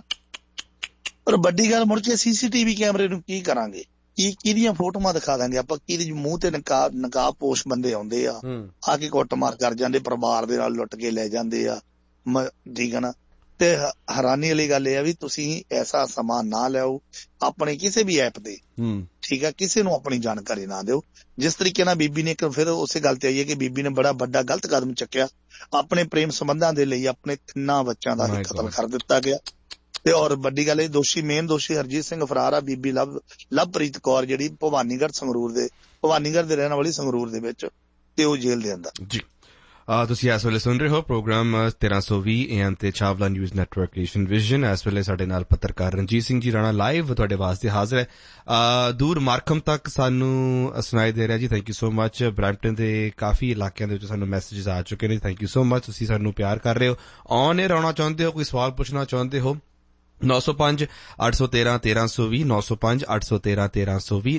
[SPEAKER 2] ਪਰ ਵੱਡੀ ਗੱਲ ਮੁੜ ਕੇ CCTV ਕੈਮਰੇ ਨੂੰ ਕੀ ਕਰਾਂਗੇ, ਕਿਹਦੀਆਂ ਫੋਟੋਆਂ ਦਿਖਾ ਦਾਂਗੇ ਆਪਾਂ, ਕਿਹਦੇ ਮੂੰਹ ਤੇ ਨਕਾਬ ਪੋਸ਼ ਬੰਦੇ ਆਉਂਦੇ ਆ ਕੇ ਕੁੱਟਮਾਰ ਕਰ ਜਾਂਦੇ, ਪਰਿਵਾਰ ਦੇ ਨਾਲ ਲੁੱਟ ਕੇ ਲੈ ਜਾਂਦੇ ਆ। ਠੀਕ ਆ ਨਾ। ਤੇ ਹੈਰਾਨੀ ਵਾਲੀ ਗੱਲ ਇਹ ਆ ਵੀ ਤੁਸੀਂ ਐਸਾ ਸਮਾਂ ਨਾ ਲਿਆਓ ਆਪਣੇ ਕਿਸੇ ਵੀ ਐਪ ਤੇ, ਠੀਕ ਆ, ਕਿਸੇ ਨੂੰ ਆਪਣੀ ਜਾਣਕਾਰੀ ਨਾ ਦਿਓ। ਜਿਸ ਤਰੀਕੇ ਨਾਲ ਬੀਬੀ ਨੇ, ਫਿਰ ਉਸੇ ਗੱਲ ਤੇ ਆਈਏ ਕਿ ਬੀਬੀ ਨੇ ਬੜਾ ਵੱਡਾ ਗਲਤ ਕਦਮ ਚੱਕਿਆ, ਆਪਣੇ ਪ੍ਰੇਮ ਸੰਬੰਧਾਂ ਦੇ ਲਈ ਆਪਣੇ 3 ਬੱਚਿਆਂ ਦਾ ਕਤਲ ਕਰ ਦਿੱਤਾ ਗਿਆ। ਤੇ ਔਰ ਵੱਡੀ ਗੱਲ ਇਹ, ਮੇਨ ਦੋਸ਼ੀ ਹਰਜੀਤ ਸਿੰਘ ਫਰਾਰ ਆ। ਬੀਬੀ ਲਵਪ੍ਰੀਤ ਕੌਰ ਜਿਹੜੀ ਭਵਾਨੀਗੜ੍ਹ ਦੇ ਰਹਿਣ ਵਾਲੀ, ਸੰਗਰੂਰ ਦੇ ਵਿੱਚ, ਤੇ ਉਹ ਜੇਲ੍ਹ ਦੇ ਅੰਦਰ ਜੀ।
[SPEAKER 1] ਤੁਸੀਂ ਇਸ ਵੇਲੇ ਸੁਣ ਰਹੇ ਹੋ ਪ੍ਰੋਗਰਾਮ 1320 AM ਤੇ ਛਾਵਲਾ ਨਿਊਜ਼ ਨੈਟਵਰਕ ਏਸ਼ੀਅਨ ਵਿਜ਼ਨ। ਇਸ ਵੇਲੇ ਸਾਡੇ ਨਾਲ ਪੱਤਰਕਾਰ ਰਣਜੀਤ ਸਿੰਘ ਜੀ ਰਾਣਾ ਲਾਈਵ ਤੁਹਾਡੇ ਵਾਸਤੇ ਹਾਜ਼ਰ ਹੈ। ਦੂਰ ਮਾਰਕਮ ਤੱਕ ਸਾਨੂੰ ਸੁਣਾਈ ਦੇ ਰਿਹਾ ਜੀ, thank you so much. Brampton ਦੇ ਕਾਫੀ ਇਲਾਕਿਆਂ ਦੇ ਵਿੱਚ ਸਾਨੂੰ ਮੈਸੇਜਸ ਆ ਚੁੱਕੇ ਨੇ, ਥੈਂਕ ਯੂ ਸੋ ਮਚ। ਤੁਸੀਂ ਸਾਨੂੰ ਪਿਆਰ ਕਰ ਰਹੇ ਹੋ। ਔਨ ਏਅਰ ਆਉਣਾ ਚਾਹੁੰਦੇ ਹੋ, ਕੋਈ ਸਵਾਲ ਪੁੱਛਣਾ ਚਾਹੁੰਦੇ ਹੋ, 905-813-1320 905-813-1320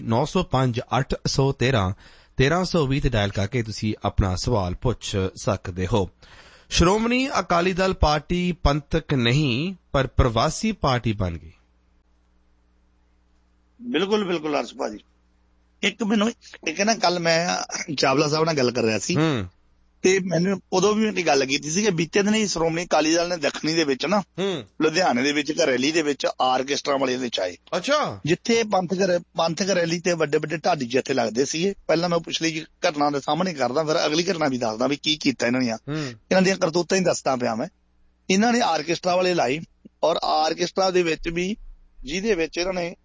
[SPEAKER 1] 905-813-1320 ਤੇ ਡਾਇਲ ਕਰਕੇ ਤੁਸੀਂ ਆਪਣਾ ਸਵਾਲ ਪੁੱਛ ਸਕਦੇ ਹੋ। ਸ਼੍ਰੋਮਣੀ ਅਕਾਲੀ ਦਲ ਪਾਰਟੀ ਪੰਥਕ ਨਹੀਂ ਪਰ ਪ੍ਰਵਾਸੀ ਪਾਰਟੀ ਬਣ ਗਈ।
[SPEAKER 2] ਬਿਲਕੁਲ ਬਿਲਕੁਲ ਅਰਸ਼ ਭਾਜੀ। ਮੈਨੂੰ ਨਾ ਕੱਲ ਮੈਂ ਚਾਵਲਾ ਸਾਹਿਬ ਨਾਲ ਗੱਲ ਕਰ ਰਿਹਾ ਸੀ ਤੇ ਮੈਨੂੰ ਉਦੋਂ ਵੀ ਮੇਰੀ ਗੱਲ ਕੀਤੀ ਸੀ ਕਿ ਬੀਤੇ ਦਿਨ ਹੀ ਸ਼੍ਰੋਮਣੀ ਅਕਾਲੀ ਦਲ ਨੇ ਦੱਖਣੀ ਦੇ ਵਿੱਚ ਨਾ, ਲੁਧਿਆਣੇ ਦੇ ਵਿੱਚ ਘਰੇਲੀ ਦੇ ਵਿੱਚ ਆਰਕੈਸਟਰਾ ਵਾਲੇ ਵਿੱਚ ਆਏ। ਅੱਛਾ। ਜਿੱਥੇ ਪੰਥਕ ਰੈਲੀ ਤੇ ਵੱਡੇ ਵੱਡੇ ਢਾਡੀ ਜਥੇ ਲੱਗਦੇ ਸੀਗੇ। ਪਹਿਲਾਂ ਮੈਂ ਪਿਛਲੀ ਘਟਨਾ ਦੇ ਸਾਹਮਣੇ ਕਰਦਾ, ਫਿਰ ਅਗਲੀ ਘਟਨਾ ਵੀ ਦੱਸਦਾ ਵੀ ਕੀ ਕੀਤਾ ਇਹਨਾਂ ਦੀਆਂ ਕਰਤੂਤਾਂ ਹੀ ਦੱਸਦਾ ਪਿਆ ਮੈਂ। ਇਹਨਾਂ ਨੇ ਆਰਕੈਸਟਰਾ ਵਾਲੇ ਲਾਈ, ਔਰ ਆਰਕੈਸਟਰਾ ਦੇ ਵਿੱਚ ਵੀ ਜਿਹਦੇ ਵਿੱਚ ਇਹਨਾਂ ਨੇ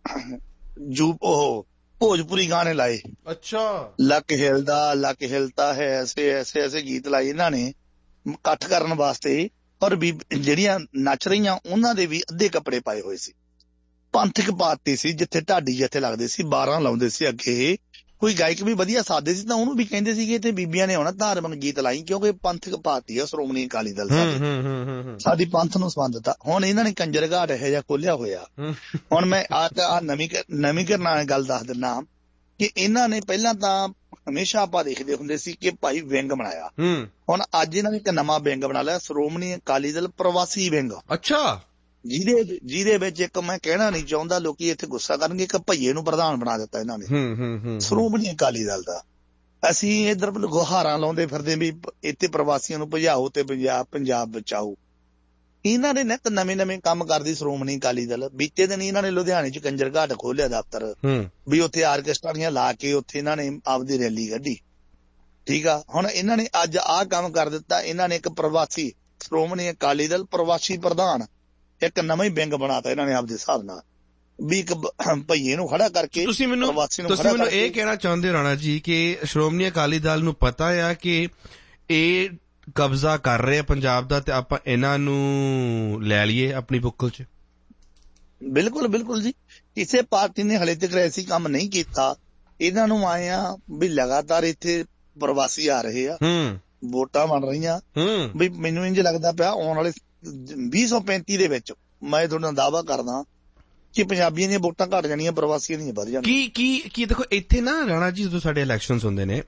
[SPEAKER 2] ਭੋਜਪੁਰੀ ਗਾਣੇ ਲਾਏ। ਅੱਛਾ। ਲੱਕ ਹਿਲਦਾ ਹੈ, ਐਸੇ ਗੀਤ ਲਾਏ ਇਹਨਾਂ ਨੇ ਇਕੱਠ ਕਰਨ ਵਾਸਤੇ। ਔਰ ਵੀ ਜਿਹੜੀਆਂ ਨੱਚ ਰਹੀਆਂ ਉਹਨਾਂ ਦੇ ਵੀ ਅੱਧੇ ਕੱਪੜੇ ਪਾਏ ਹੋਏ ਸੀ। ਪੰਥਕ ਪਾਰਟੀ ਸੀ, ਜਿੱਥੇ ਢਾਡੀ ਜਿੱਥੇ ਲੱਗਦੇ ਸੀ, 12 ਲਾਉਂਦੇ ਸੀ ਅੱਗੇ। ਕੋਈ ਗਾਇਕ ਵੀ ਵਧੀਆ ਸਾਦੇ ਸੀ ਤਾਂ ਉਹਨੂੰ ਵੀ ਕਹਿੰਦੇ ਸੀਗੇ ਤੇ ਬੀਬੀਆਂ ਨੇ ਆਉਣਾ ਧਾਰਮਿਕ ਗੀਤ ਲਾਈ, ਕਿਉਂਕਿ ਪੰਥਕ ਪਾਰਟੀ ਆ ਸ਼੍ਰੋਮਣੀ ਅਕਾਲੀ ਦਲ ਸਾਡੀ ਪੰਥ ਨੂੰ ਸੰਬੰਧਤਾ। ਹੁਣ ਇਹਨਾਂ ਨੇ ਕੰਜਰਘਾਟ ਇਹੋ ਜਿਹਾ ਖੋਲਿਆ ਹੋਇਆ। ਹੁਣ ਮੈਂ ਨਵੀਂ ਘਟਨਾ ਗੱਲ ਦੱਸ ਦਿੰਦਾ ਕਿ ਇਹਨਾਂ ਨੇ ਪਹਿਲਾਂ ਤਾਂ ਹਮੇਸ਼ਾ ਆਪਾਂ ਦੇਖਦੇ ਹੁੰਦੇ ਸੀ ਕਿ ਭਾਈ ਵਿੰਗ ਬਣਾਇਆ। ਹੁਣ ਅੱਜ ਇਹਨਾਂ ਨੇ ਇੱਕ ਨਵਾਂ ਵਿੰਗ ਬਣਾ ਲਿਆ, ਸ਼੍ਰੋਮਣੀ ਅਕਾਲੀ ਦਲ ਪ੍ਰਵਾਸੀ ਵਿੰਗ। ਅੱਛਾ। ਜਿਹਦੇ ਵਿੱਚ ਇੱਕ, ਮੈਂ ਕਹਿਣਾ ਨਹੀਂ ਚਾਹੁੰਦਾ, ਲੋਕੀ ਇੱਥੇ ਗੁੱਸਾ ਕਰਨਗੇ, ਇੱਕ ਭਈਏ ਨੂੰ ਪ੍ਰਧਾਨ ਬਣਾ ਦਿੱਤਾ ਇਹਨਾਂ ਨੇ ਸ਼੍ਰੋਮਣੀ ਅਕਾਲੀ ਦਲ ਦਾ। ਅਸੀਂ ਇੱਧਰ ਗੁਹਾਰਾਂ ਲਾਉਂਦੇ ਫਿਰਦੇ ਵੀ ਇੱਥੇ ਪ੍ਰਵਾਸੀਆਂ ਨੂੰ ਭਜਾਓ ਤੇ ਪੰਜਾਬ ਬਚਾਓ। ਇਹਨਾਂ ਨੇ ਨਿੱਤ ਨਵੇਂ ਕੰਮ ਕਰਦੀ ਸ਼੍ਰੋਮਣੀ ਅਕਾਲੀ ਦਲ। ਬੀਤੇ ਦਿਨ ਇਹਨਾਂ ਨੇ ਲੁਧਿਆਣੇ ਚ ਕੰਜਰਘਾਟ ਖੋਲਿਆ ਦਫ਼ਤਰ, ਵੀ ਉੱਥੇ ਆਰਕੈਸਟਰਾਆਂ ਲਾ ਕੇ ਉੱਥੇ ਇਹਨਾਂ ਨੇ ਆਪਦੀ ਰੈਲੀ ਕੱਢੀ। ਠੀਕ ਆ। ਹੁਣ ਇਹਨਾਂ ਨੇ ਅੱਜ ਆਹ ਕੰਮ ਕਰ ਦਿੱਤਾ। ਇਹਨਾਂ ਨੇ ਇੱਕ ਪ੍ਰਵਾਸੀ ਸ਼੍ਰੋਮਣੀ ਅਕਾਲੀ ਦਲ ਪ੍ਰਵਾਸੀ ਪ੍ਰਧਾਨ, ਇੱਕ ਨਵਾਂ ਹੀ ਵਿੰਗ ਬਣਾਤਾ ਇਹਨਾਂ ਨੇ ਆਪਦੇ ਹਿਸਾਬ ਨਾਲ, ਵੀ ਇੱਕ ਭਈਏ ਨੂੰ ਖੜਾ ਕਰਕੇ
[SPEAKER 1] ਤੁਸੀਂ ਮੈਨੂੰ ਇਹ ਕਹਿਣਾ ਚਾਹੁੰਦੇ ਹੋ ਰਾਣਾ ਜੀ ਕਿ ਸ਼੍ਰੋਮਣੀ ਅਕਾਲੀ ਦਲ ਨੂੰ ਪਤਾ ਆ ਕਿ ਇਹ ਕਬਜ਼ਾ ਕਰ ਰਹੇ ਆ ਪੰਜਾਬ ਦਾ ਤੇ ਆਪਾਂ ਇਹਨਾਂ ਨੂੰ ਲੈ ਲਈਏ ਆਪਣੀ ਬੁੱਕਲ 'ਚ।
[SPEAKER 2] ਬਿਲਕੁਲ ਬਿਲਕੁਲ ਜੀ, ਕਿਸੇ ਪਾਰਟੀ ਨੇ ਹਲੇ ਤੱਕ ਐਸੀ ਕੰਮ ਨਹੀਂ ਕੀਤਾ। ਇਹਨਾਂ ਨੂੰ ਆਏ ਆ ਵੀ ਲਗਾਤਾਰ ਇੱਥੇ ਪ੍ਰਵਾਸੀ ਆ ਰਹੇ ਆ, ਵੋਟਾਂ ਬਣ ਰਹੀਆਂ ਵੀ ਮੈਨੂੰ ਇੰਝ ਲੱਗਦਾ ਪਿਆ ਆਉਣ ਵਾਲੇ 2035 ਦੇ ਵਿੱਚ ਮੈਂ ਤੁਹਾਡੇ ਨਾਲ ਦਾਅਵਾ ਕਰਦਾ ਕਿ ਪੰਜਾਬੀਆਂ ਦੀਆਂ ਵੋਟਾਂ ਘੱਟ ਜਾਣੀਆਂ, ਪ੍ਰਵਾਸੀਆਂ ਦੀਆਂ ਵੱਧ ਜਾਣੀਆਂ।
[SPEAKER 1] ਕੀ ਦੇਖੋ ਇੱਥੇ ਨਾ ਰਾਣਾ ਜੀ, ਜਦੋਂ ਸਾਡੇ ਇਲੈਕਸ਼ਨਸ ਹੁੰਦੇ ਨੇ,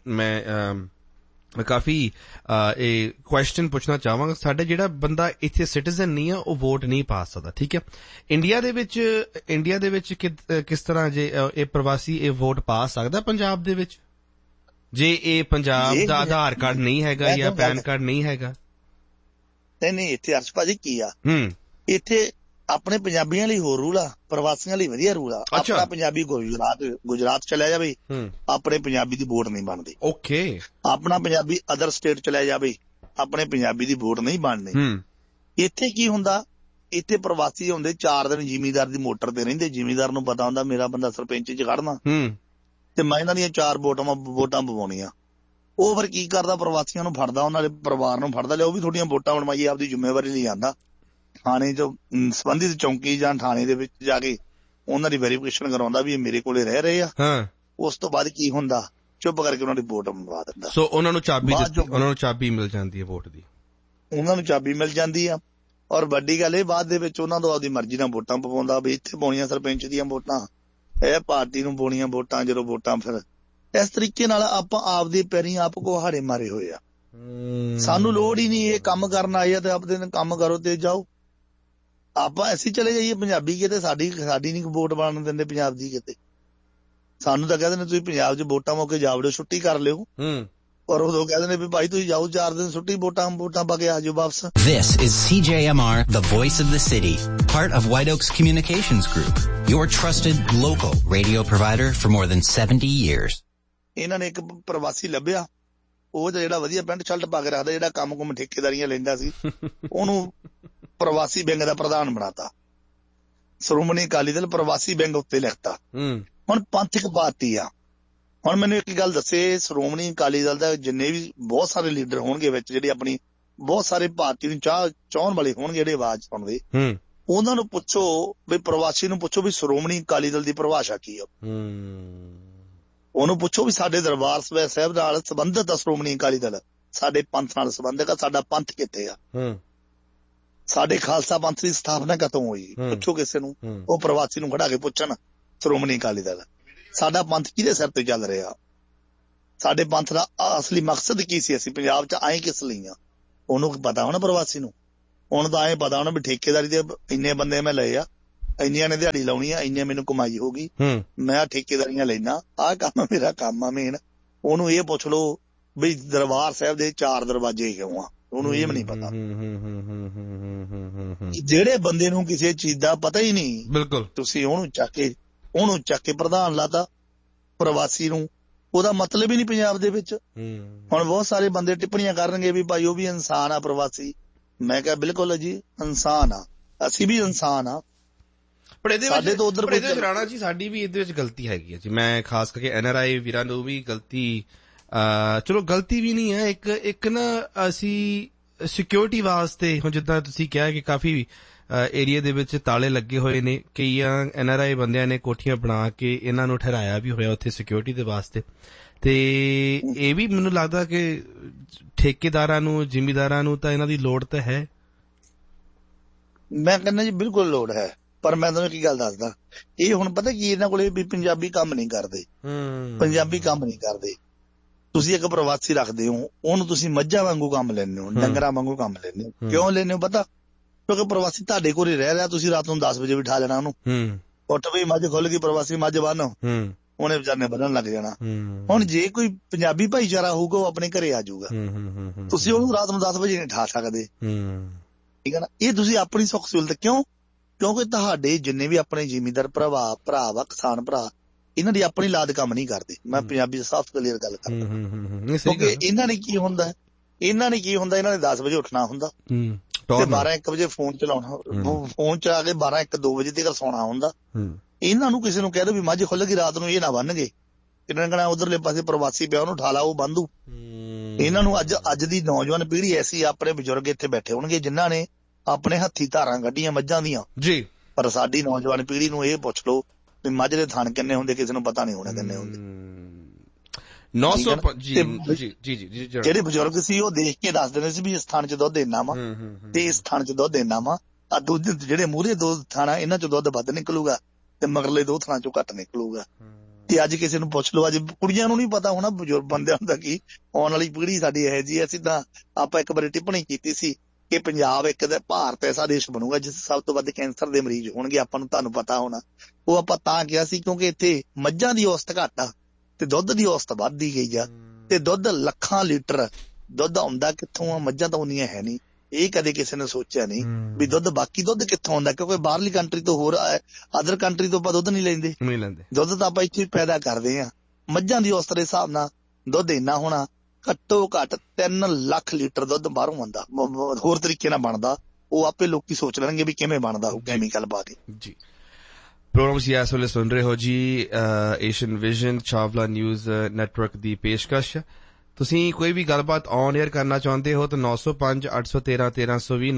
[SPEAKER 1] ਮੈਂ ਕਾਫੀ ਇਹ ਕੁਐਸਚਨ ਪੁੱਛਣਾ ਚਾਹਾਂਗਾ। ਸਾਡੇ ਜਿਹੜਾ ਬੰਦਾ ਇੱਥੇ ਸਿਟੀਜ਼ਨ ਨਹੀਂ ਆ ਉਹ ਵੋਟ ਨਹੀਂ ਪਾ ਸਕਦਾ, ਠੀਕ ਹੈ। ਇੰਡੀਆ ਦੇ ਵਿੱਚ ਕਿਸ ਤਰ੍ਹਾਂ ਜੇ ਇਹ ਪ੍ਰਵਾਸੀ ਇਹ ਵੋਟ ਪਾ ਸਕਦਾ ਪੰਜਾਬ ਦੇ ਵਿੱਚ, ਜੇ ਇਹ ਪੰਜਾਬ ਦਾ ਆਧਾਰ ਕਾਰਡ ਨਹੀਂ ਹੈਗਾ ਜਾਂ ਪੈਨ ਕਾਰਡ ਨਹੀਂ ਹੈਗਾ?
[SPEAKER 2] ਨਹੀਂ, ਇੱਥੇ ਅਰਸ਼ ਭਾਜੀ ਕੀ ਆ, ਇੱਥੇ ਆਪਣੇ ਪੰਜਾਬੀਆਂ ਲਈ ਹੋਰ ਰੂਲ ਆ, ਪ੍ਰਵਾਸੀਆਂ ਲਈ ਵਧੀਆ ਰੂਲ ਆ। ਆਪਣਾ ਪੰਜਾਬੀ ਗੁਜਰਾਤ ਚਲਿਆ ਜਾਵੇ, ਆਪਣੇ ਪੰਜਾਬੀ ਦੀ ਵੋਟ ਨਹੀਂ ਬਣਦੀ।
[SPEAKER 1] ਓਕੇ।
[SPEAKER 2] ਆਪਣਾ ਪੰਜਾਬੀ ਅਦਰ ਸਟੇਟ ਚਲਿਆ ਜਾਵੇ, ਆਪਣੇ ਪੰਜਾਬੀ ਦੀ ਵੋਟ ਨਹੀਂ ਬਣਨੀ। ਇੱਥੇ ਕੀ ਹੁੰਦਾ, ਇੱਥੇ ਪ੍ਰਵਾਸੀ ਹੁੰਦੇ 4 ਦਿਨ ਜ਼ਿਮੀਂਦਾਰ ਦੀ ਮੋਟਰ ਤੇ ਰਹਿੰਦੇ, ਜ਼ਿਮੀਂਦਾਰ ਨੂੰ ਪਤਾ ਹੁੰਦਾ ਮੇਰਾ ਬੰਦਾ ਸਰਪੰਚ 'ਚ ਖੜਨਾ ਤੇ ਮੈਂ ਇਹਨਾਂ ਦੀਆਂ 4 ਵੋਟਾਂ ਪਵਾਉਣੀਆਂ। ਉਹ ਫਿਰ ਕੀ ਕਰਦਾ, ਪ੍ਰਵਾਸੀਆਂ ਨੂੰ ਫੜਦਾ, ਉਹਨਾਂ ਦੇ ਪਰਿਵਾਰ ਨੂੰ ਫੜਦਾ, ਲਿਆ ਉਹ ਵੀ ਤੁਹਾਡੀਆਂ ਵੋਟਾਂ ਬਣਵਾਈਏ, ਆਪਦੀ ਜ਼ਿੰਮੇਵਾਰੀ ਲਈ ਆਂਦਾ। ਥਾਣੇ 'ਚ ਸੰਬੰਧਿਤ ਚੌਂਕੀ ਜਾਂ ਥਾਣੇ ਦੇ ਵਿੱਚ ਜਾ ਕੇ ਉਹਨਾਂ ਦੀ ਵੈਰੀਫਿਕੇਸ਼ਨ ਕਰਾਉਂਦਾ ਵੀ ਇਹ ਮੇਰੇ ਕੋਲੇ ਰਹਿ ਰਹੇ ਆ। ਉਸ ਤੋਂ ਬਾਅਦ ਕੀ ਹੁੰਦਾ, ਚੁੱਪ ਕਰਕੇ ਉਹਨਾਂ ਦੀ ਵੋਟ ਮੰਗਵਾ ਦਿੰਦਾ।
[SPEAKER 1] ਸੋ ਉਹਨਾਂ ਨੂੰ ਚਾਬੀ ਮਿਲ ਜਾਂਦੀ ਹੈ ਵੋਟ ਦੀ,
[SPEAKER 2] ਉਹਨਾਂ ਨੂੰ ਚਾਬੀ ਮਿਲ ਜਾਂਦੀ ਆ। ਔਰ ਵੱਡੀ ਗੱਲ ਇਹ, ਬਾਅਦ ਦੇ ਵਿੱਚ ਉਹਨਾਂ ਤੋਂ ਆਪਦੀ ਮਰਜ਼ੀ ਨਾਲ ਵੋਟਾਂ ਪਵਾਉਂਦਾ ਵੀ ਇੱਥੇ ਪਾਉਣੀਆਂ ਸਰਪੰਚ ਦੀਆਂ ਵੋਟਾਂ, ਇਹ ਪਾਰਟੀ ਨੂੰ ਪਾਉਣੀਆਂ ਵੋਟਾਂ। ਜਦੋਂ ਵੋਟਾਂ ਫਿਰ ਇਸ ਤਰੀਕੇ ਨਾਲ ਆਪਾਂ ਆਪਦੇ ਪੈਰੀਂ ਆਪ ਕੁਹਾੜੇ ਮਾਰੇ ਹੋਏ ਆ। ਸਾਨੂੰ ਲੋੜ ਹੀ ਨਹੀਂ, ਇਹ ਕੰਮ ਕਰਨ ਆਏ ਆ ਤੇ ਆਪਦੇ ਕੰਮ ਕਰੋ ਤੇ ਜਾਓ। ਆਪਾਂ ਅਸੀਂ ਚਲੇ ਜਾਈਏ ਪੰਜਾਬੀ ਕਿਤੇ, ਸਾਡੀ ਨਹੀਂ ਵੋਟ ਬਣਨ ਦਿੰਦੇ ਪੰਜਾਬ ਦੀ ਕਿਤੇ। ਸਾਨੂੰ ਤਾਂ ਕਹਿੰਦੇ ਨੇ ਤੁਸੀਂ ਪੰਜਾਬ 'ਚ ਵੋਟਾਂ ਮੌਕੇ ਜਾ ਵੜਿਓ, ਛੁੱਟੀ ਕਰ ਲਿਓ। ਔਰ ਉਦੋਂ ਕਹਿੰਦੇ ਨੇ ਵੀ ਭਾਈ ਤੁਸੀਂ ਜਾਓ 4 ਦਿਨ ਛੁੱਟੀ, ਵੋਟਾਂ ਪਾ ਕੇ ਆ ਜਾਓ ਵਾਪਸ।
[SPEAKER 4] This is CJMR, the voice of the city, part of White Oaks Communications Group, your trusted local radio provider for more than 70 years.
[SPEAKER 2] ਇਹਨਾਂ ਨੇ ਇੱਕ ਪ੍ਰਵਾਸੀ ਲੱਭਿਆ, ਉਹ ਜਿਹੜਾ ਵਧੀਆ ਪੈਂਟ ਸ਼ਰਟ ਪਾ ਕੇ ਰੱਖਦਾ, ਜਿਹੜਾ ਕੰਮ ਠੇਕੇਦਾਰੀਆਂ ਲੈਂਦਾ ਸੀ, ਉਹਨੂੰ ਪ੍ਰਵਾਸੀ ਬੈਂਕ ਦਾ ਪ੍ਰਧਾਨ ਬਣਾਤਾ। ਸ਼੍ਰੋਮਣੀ ਅਕਾਲੀ ਦਲ ਪ੍ਰਵਾਸੀ ਬੈਂਕ ਉੱਤੇ ਲਿਖਤਾ। ਹੁਣ ਪੰਥਕ ਪਾਰਟੀ ਆ। ਹੁਣ ਮੈਨੂੰ ਇੱਕ ਗੱਲ ਦੱਸੇ, ਸ਼੍ਰੋਮਣੀ ਅਕਾਲੀ ਦਲ ਦਾ ਜਿੰਨੇ ਵੀ ਬਹੁਤ ਸਾਰੇ ਲੀਡਰ ਹੋਣਗੇ ਵਿੱਚ, ਜਿਹੜੇ ਆਪਣੀ ਬਹੁਤ ਸਾਰੇ ਭਾਰਤੀ ਨੂੰ ਚਾਹਣ ਵਾਲੇ ਹੋਣਗੇ, ਜਿਹੜੇ ਆਵਾਜ਼ ਸੁਣਦੇ, ਉਹਨਾਂ ਨੂੰ ਪੁੱਛੋ ਵੀ ਪ੍ਰਵਾਸੀ ਨੂੰ ਪੁੱਛੋ ਵੀ ਸ਼੍ਰੋਮਣੀ ਅਕਾਲੀ ਦਲ ਦੀ ਪਰਿਭਾਸ਼ਾ ਕੀ ਆ। ਉਹਨੂੰ ਪੁੱਛੋ ਵੀ ਸਾਡੇ ਦਰਬਾਰ ਸਾਹਿਬ ਨਾਲ ਸੰਬੰਧਿਤ ਆ ਸ਼੍ਰੋਮਣੀ ਅਕਾਲੀ ਦਲ, ਸਾਡੇ ਪੰਥ ਨਾਲ ਸੰਬੰਧਿਤ ਆ, ਸਾਡਾ ਪੰਥ ਕਿੱਥੇ ਆ, ਸਾਡੇ ਖਾਲਸਾ ਪੰਥ ਦੀ ਸਥਾਪਨਾ ਕਦੋਂ ਹੋਈ, ਪੁੱਛੋ ਕਿਸੇ ਨੂੰ। ਉਹ ਪ੍ਰਵਾਸੀ ਨੂੰ ਖੜਾ ਕੇ ਪੁੱਛਣ ਸ਼੍ਰੋਮਣੀ ਅਕਾਲੀ ਦਲ ਸਾਡਾ ਪੰਥ ਕਿਹਦੇ ਸਿਰ ਤੇ ਚੱਲ ਰਿਹਾ, ਸਾਡੇ ਪੰਥ ਦਾ ਅਸਲੀ ਮਕਸਦ ਕੀ ਸੀ, ਅਸੀਂ ਪੰਜਾਬ 'ਚ ਆਏ ਕਿਸ ਲਈ ਆ। ਉਹਨੂੰ ਪਤਾ ਹੋਣਾ ਪ੍ਰਵਾਸੀ ਨੂੰ, ਉਹਨੂੰ ਤਾਂ ਐਂ ਪਤਾ ਹੋਣਾ ਵੀ ਠੇਕੇਦਾਰੀ ਦੇ ਇੰਨੇ ਬੰਦੇ ਮੈਂ ਲਏ ਆ, ਇੰਨੀਆਂ ਨੇ ਦਿਹਾੜੀ ਲਾਉਣੀ ਆ, ਇੰਨੇ ਮੈਨੂੰ ਕਮਾਈ ਹੋਗੀ, ਮੈਂ ਠੇਕੇਦਾਰੀਆਂ ਲੈਣਾ, ਆਹ ਕੰਮ ਮੇਰਾ ਕੰਮ ਆ ਮੇਨ। ਉਹਨੂੰ ਇਹ ਪੁੱਛ ਲਓ ਵੀ ਦਰਬਾਰ ਸਾਹਿਬ ਦੇ 4 ਦਰਵਾਜ਼ੇ ਕਿਉਂ ਆ, ਉਹਨੂੰ ਇਹ ਵੀ ਨਹੀਂ ਪਤਾ। ਜਿਹੜੇ ਬੰਦੇ ਨੂੰ ਕਿਸੇ ਚੀਜ਼ ਦਾ ਪਤਾ ਹੀ ਨਹੀਂ, ਬਿਲਕੁਲ, ਤੁਸੀਂ ਉਹਨੂੰ ਚੱਕ ਕੇ ਪ੍ਰਧਾਨ ਲਾਤਾ ਪ੍ਰਵਾਸੀ ਨੂੰ, ਉਹਦਾ ਮਤਲਬ ਹੀ ਨਹੀਂ ਪੰਜਾਬ ਦੇ ਵਿੱਚ। ਹੁਣ ਬਹੁਤ ਸਾਰੇ ਬੰਦੇ ਟਿੱਪਣੀਆਂ ਕਰਨਗੇ ਵੀ ਭਾਈ ਉਹ ਵੀ ਇਨਸਾਨ ਆ ਪ੍ਰਵਾਸੀ। ਮੈਂ ਕਿਹਾ ਬਿਲਕੁਲ ਜੀ ਇਨਸਾਨ ਆ, ਅਸੀਂ ਵੀ ਇਨਸਾਨ ਆ।
[SPEAKER 1] ਪਰ ਇਹਦੇ ਤੋਂ ਉਧਰ ਰਾਣਾ ਜੀ ਸਾਡੀ ਵੀ ਇਹਦੇ ਵਿੱਚ ਗਲਤੀ ਹੈਗੀ ਹੈ ਜੀ। ਮੈਂ ਖਾਸ ਕਰਕੇ NRI ਵੀਰਾਂ ਨੂੰ ਵੀ ਗਲਤੀ, ਚਲੋ ਗਲਤੀ ਵੀ ਨਹੀਂ ਹੈ, ਇੱਕ ਨਾ ਅਸੀਂ ਸਿਕਿਉਰਿਟੀ ਵਾਸਤੇ, ਹੁਣ ਜਿੱਦਾਂ ਤੁਸੀਂ ਕਿਹਾ ਕਿ ਕਾਫੀ ਏਰੀਆ ਦੇ ਵਿੱਚ ਤਾਲੇ ਲੱਗੇ ਹੋਏ ਨੇ, ਕਈਆਂ NRI ਬੰਦਿਆਂ ਨੇ ਕੋਠੀਆਂ ਬਣਾ ਕੇ ਇਹਨਾਂ ਨੂੰ ਠਹਿਰਾਇਆ ਵੀ ਹੋਇਆ ਉੱਥੇ ਸਿਕਿਉਰਿਟੀ ਦੇ ਵਾਸਤੇ। ਤੇ ਇਹ ਵੀ ਮੈਨੂੰ ਲੱਗਦਾ ਕਿ ਠੇਕੇਦਾਰਾਂ ਨੂੰ, ਜ਼ਿਮੀਂਦਾਰਾਂ ਨੂੰ ਤਾਂ ਇਹਨਾਂ ਦੀ ਲੋੜ ਤਾਂ ਹੈ।
[SPEAKER 2] ਮੈਂ ਕਹਿੰਦਾ ਜੀ ਬਿਲਕੁਲ ਲੋੜ ਹੈ, ਪਰ ਮੈਂ ਤੁਹਾਨੂੰ ਇੱਕ ਗੱਲ ਦੱਸਦਾ, ਇਹ ਹੁਣ ਪਤਾ ਕੀ ਇਹਨਾਂ ਕੋਲੇ ਵੀ ਪੰਜਾਬੀ ਕੰਮ ਨਹੀਂ ਕਰਦੇ, ਪੰਜਾਬੀ ਕੰਮ ਨਹੀਂ ਕਰਦੇ। ਤੁਸੀਂ ਇੱਕ ਪ੍ਰਵਾਸੀ ਰੱਖਦੇ ਹੋ, ਉਹਨੂੰ ਤੁਸੀਂ ਮੱਝਾਂ ਵਾਂਗੂ ਕੰਮ ਲੈਂਦੇ ਹੋ, ਡੰਗਰਾਂ ਵਾਂਗੂ ਕੰਮ ਲੈਂਦੇ ਹੋ। ਕਿਉਂ ਲੈਂਦੇ ਹੋ ਪਤਾ? ਕਿਉਂਕਿ ਪ੍ਰਵਾਸੀ ਤੁਹਾਡੇ ਕੋਲ ਹੀ ਰਹਿ ਰਿਹਾ, ਤੁਸੀਂ ਰਾਤ ਨੂੰ 10 ਵਜੇ ਬਿਠਾ ਲੈਣਾ ਉਹਨੂੰ, ਉੱਠ ਵੀ ਮੱਝ ਖੁੱਲ ਗਈ, ਪ੍ਰਵਾਸੀ ਮੱਝ ਬੰਨ੍ਹ, ਉਹਨੇ ਵਿਚਾਰੇ ਨੇ ਬੰਨਣ ਲੱਗ ਜਾਣਾ। ਹੁਣ ਜੇ ਕੋਈ ਪੰਜਾਬੀ ਭਾਈਚਾਰਾ ਹੋਊਗਾ ਉਹ ਆਪਣੇ ਘਰੇ ਆ ਜਾਊਗਾ, ਤੁਸੀਂ ਉਹਨੂੰ ਰਾਤ ਨੂੰ 10 ਵਜੇ ਨਹੀਂ ਠਾ ਸਕਦੇ, ਠੀਕ ਹੈ ਨਾ। ਇਹ ਤੁਸੀਂ ਆਪਣੀ ਸੁੱਖ ਸਹੂਲਤ, ਕਿਉਂਕਿ ਤੁਹਾਡੇ ਜਿੰਨੇ ਵੀ ਆਪਣੇ ਜ਼ਿਮੀਂਦਾਰ ਭਰਾ ਵਾ, ਕਿਸਾਨ ਭਰਾ, ਇਹਨਾਂ ਦੀ ਆਪਣੀ ਲਾਦ ਕੰਮ ਨਹੀਂ ਕਰਦੇ। ਮੈਂ ਪੰਜਾਬੀ ਚ ਸਾਫ਼ ਕਲੀਅਰ ਗੱਲ ਕਰਦਾ, ਕਿਉਂਕਿ ਇਹਨਾਂ ਨੇ ਕੀ ਹੁੰਦਾ, ਇਹਨਾਂ ਨੇ 10 ਵਜੇ ਉੱਠਣਾ ਹੁੰਦਾ ਤੇ 12-1 ਵਜੇ ਫੋਨ ਚਲਾਉਣਾ, ਫੋਨ ਚਲਾ ਕੇ 12-1-2 ਵਜੇ ਤੱਕ ਸੌਣਾ ਹੁੰਦਾ। ਇਹਨਾਂ ਨੂੰ ਕਿਸੇ ਨੂੰ ਕਹਿ ਦੋ ਵੀ ਮੱਝ ਖੁੱਲ ਗਈ ਰਾਤ ਨੂੰ, ਇਹ ਨਾ ਬੰਨ੍ਹਗੇ, ਕਿੰਨਾ ਕਹਣਾ ਉਧਰਲੇ ਪਾਸੇ ਪ੍ਰਵਾਸੀ ਪਿਆ ਉਹਨੂੰ ਠਾਲਾ, ਉਹ ਬੰਦੂ। ਇਹਨਾਂ ਨੂੰ ਅੱਜ ਦੀ ਨੌਜਵਾਨ ਪੀੜ੍ਹੀ ਐਸੀ, ਆਪਣੇ ਬਜ਼ੁਰਗ ਇੱਥੇ ਬੈਠੇ ਹੋਣਗੇ ਜਿਨ੍ਹਾਂ ਨੇ ਆਪਣੇ ਹੱਥੀ ਧਾਰਾਂ ਕੱਢੀਆਂ ਮੱਝਾਂ ਦੀਆਂ ਜੀ, ਪਰ ਸਾਡੀ ਨੌਜਵਾਨ ਪੀੜ੍ਹੀ ਨੂੰ ਇਹ ਪੁੱਛ ਲਓ ਵੀ ਮੱਝ ਦੇ ਥਣ ਕਿੰਨੇ ਹੁੰਦੇ, ਕਿਸੇ ਨੂੰ ਪਤਾ ਨਹੀਂ ਹੋਣਾ ਕਿੰਨੇ ਹੁੰਦੇ।
[SPEAKER 1] 900
[SPEAKER 2] ਜਿਹੜੇ ਬਜ਼ੁਰਗ ਸੀ ਉਹ ਦੇਖ ਕੇ ਦੱਸ ਦਿੰਦੇ ਸੀ ਵੀ ਇਸ ਥਣ 'ਚ ਦੁੱਧ ਇੰਨਾ ਵਾ ਤੇ ਇਸ ਥਣ 'ਚ ਦੁੱਧ ਇੰਨਾ ਵਾ, ਆ ਦੁੱਧ ਜਿਹੜੇ ਮੂਹਰੇ ਦੋ ਥਣ ਆ ਇਹਨਾਂ 'ਚ ਦੁੱਧ ਵੱਧ ਨਿਕਲੂਗਾ ਤੇ ਮਗਰਲੇ ਦੋ ਥਣਾਂ 'ਚੋਂ ਘੱਟ ਨਿਕਲੂਗਾ। ਤੇ ਅੱਜ ਕਿਸੇ ਨੂੰ ਪੁੱਛ ਲਓ, ਅੱਜ ਕੁੜੀਆਂ ਨੂੰ ਨਹੀਂ ਪਤਾ ਹੋਣਾ ਬਜ਼ੁਰਗ ਬੰਦਿਆਂ ਦਾ ਕੀ, ਆਉਣ ਵਾਲੀ ਪੀੜ੍ਹੀ ਸਾਡੀ ਇਹੋ ਜਿਹੀ। ਅਸੀਂ ਤਾਂ ਆਪਾਂ ਇੱਕ ਵਾਰੀ ਟਿੱਪਣੀ ਕੀਤੀ ਸੀ ਕਿ ਪੰਜਾਬ ਇੱਕ ਭਾਰਤ ਐਸਾ ਦੇਸ਼ ਬਣੂਗਾ ਜਿਸ ਸਭ ਤੋਂ ਵੱਧ ਕੈਂਸਰ ਦੇ ਮਰੀਜ਼ ਹੋਣਗੇ, ਆਪਾਂ ਨੂੰ ਤੁਹਾਨੂੰ ਪਤਾ ਹੋਣਾ। ਉਹ ਆਪਾਂ ਤਾਂ ਕਿਹਾ ਸੀ ਕਿਉਂਕਿ ਇੱਥੇ ਮੱਝਾਂ ਦੀ ਔਸਤ ਘੱਟ ਆ ਤੇ ਦੁੱਧ ਦੀ ਔਸਤ ਵੱਧਦੀ ਗਈ ਆ, ਤੇ ਦੁੱਧ ਲੱਖਾਂ ਲੀਟਰ ਦੁੱਧ ਆਉਂਦਾ ਕਿੱਥੋਂ ਆ, ਮੱਝਾਂ ਤਾਂ ਉਨੀਆਂ ਹੈ ਨਹੀਂ। ਇਹ ਕਦੇ ਕਿਸੇ ਨੇ ਸੋਚਿਆ ਨਹੀਂ ਵੀ ਬਾਕੀ ਦੁੱਧ ਕਿੱਥੋਂ ਆਉਂਦਾ, ਕਿਉਂਕਿ ਬਾਹਰਲੀ ਕੰਟਰੀ ਤੋਂ ਹੋਰ ਅਦਰ ਕੰਟਰੀ ਤੋਂ ਆਪਾਂ ਦੁੱਧ ਨਹੀਂ ਲੈਂਦੇ, ਦੁੱਧ ਤਾਂ ਆਪਾਂ ਇੱਥੇ ਪੈਦਾ ਕਰਦੇ ਆ। ਮੱਝਾਂ ਦੀ ਔਸਤ ਦੇ ਹਿਸਾਬ ਨਾਲ ਦੁੱਧ ਇੰਨਾ ਹੋਣਾ, ਘੱਟੋ ਘੱਟ 3 ਲੱਖ ਲੀਟਰ ਦੁੱਧ ਬਾਹਰੋਂ ਆਉਂਦਾ, ਹੋਰ ਤਰੀਕੇ ਨਾਲ ਬਣਦਾ। ਉਹ ਆਪੇ ਲੋਕੀ ਸੋਚ ਲੈਣਗੇ ਵੀ ਕਿਵੇਂ ਬਣਦਾ ਉਹ ਕੈਮੀਕਲ ਪਾ ਕੇ ਜੀ।
[SPEAKER 1] ਪ੍ਰੋਗਰਾਮ ਸੀ ਇਸ ਵੇਲੇ ਸੁਣ ਰਹੇ ਹੋ ਜੀ Asian vision Chawla news network ਦੀ ਪੇਸ਼ਕਸ਼। ਤੁਸੀਂ ਕੋਈ ਵੀ ਗੱਲਬਾਤ ਔਨ 에ਅਰ ਕਰਨਾ ਚਾਹੁੰਦੇ ਹੋ ਤਾਂ 905-813-1320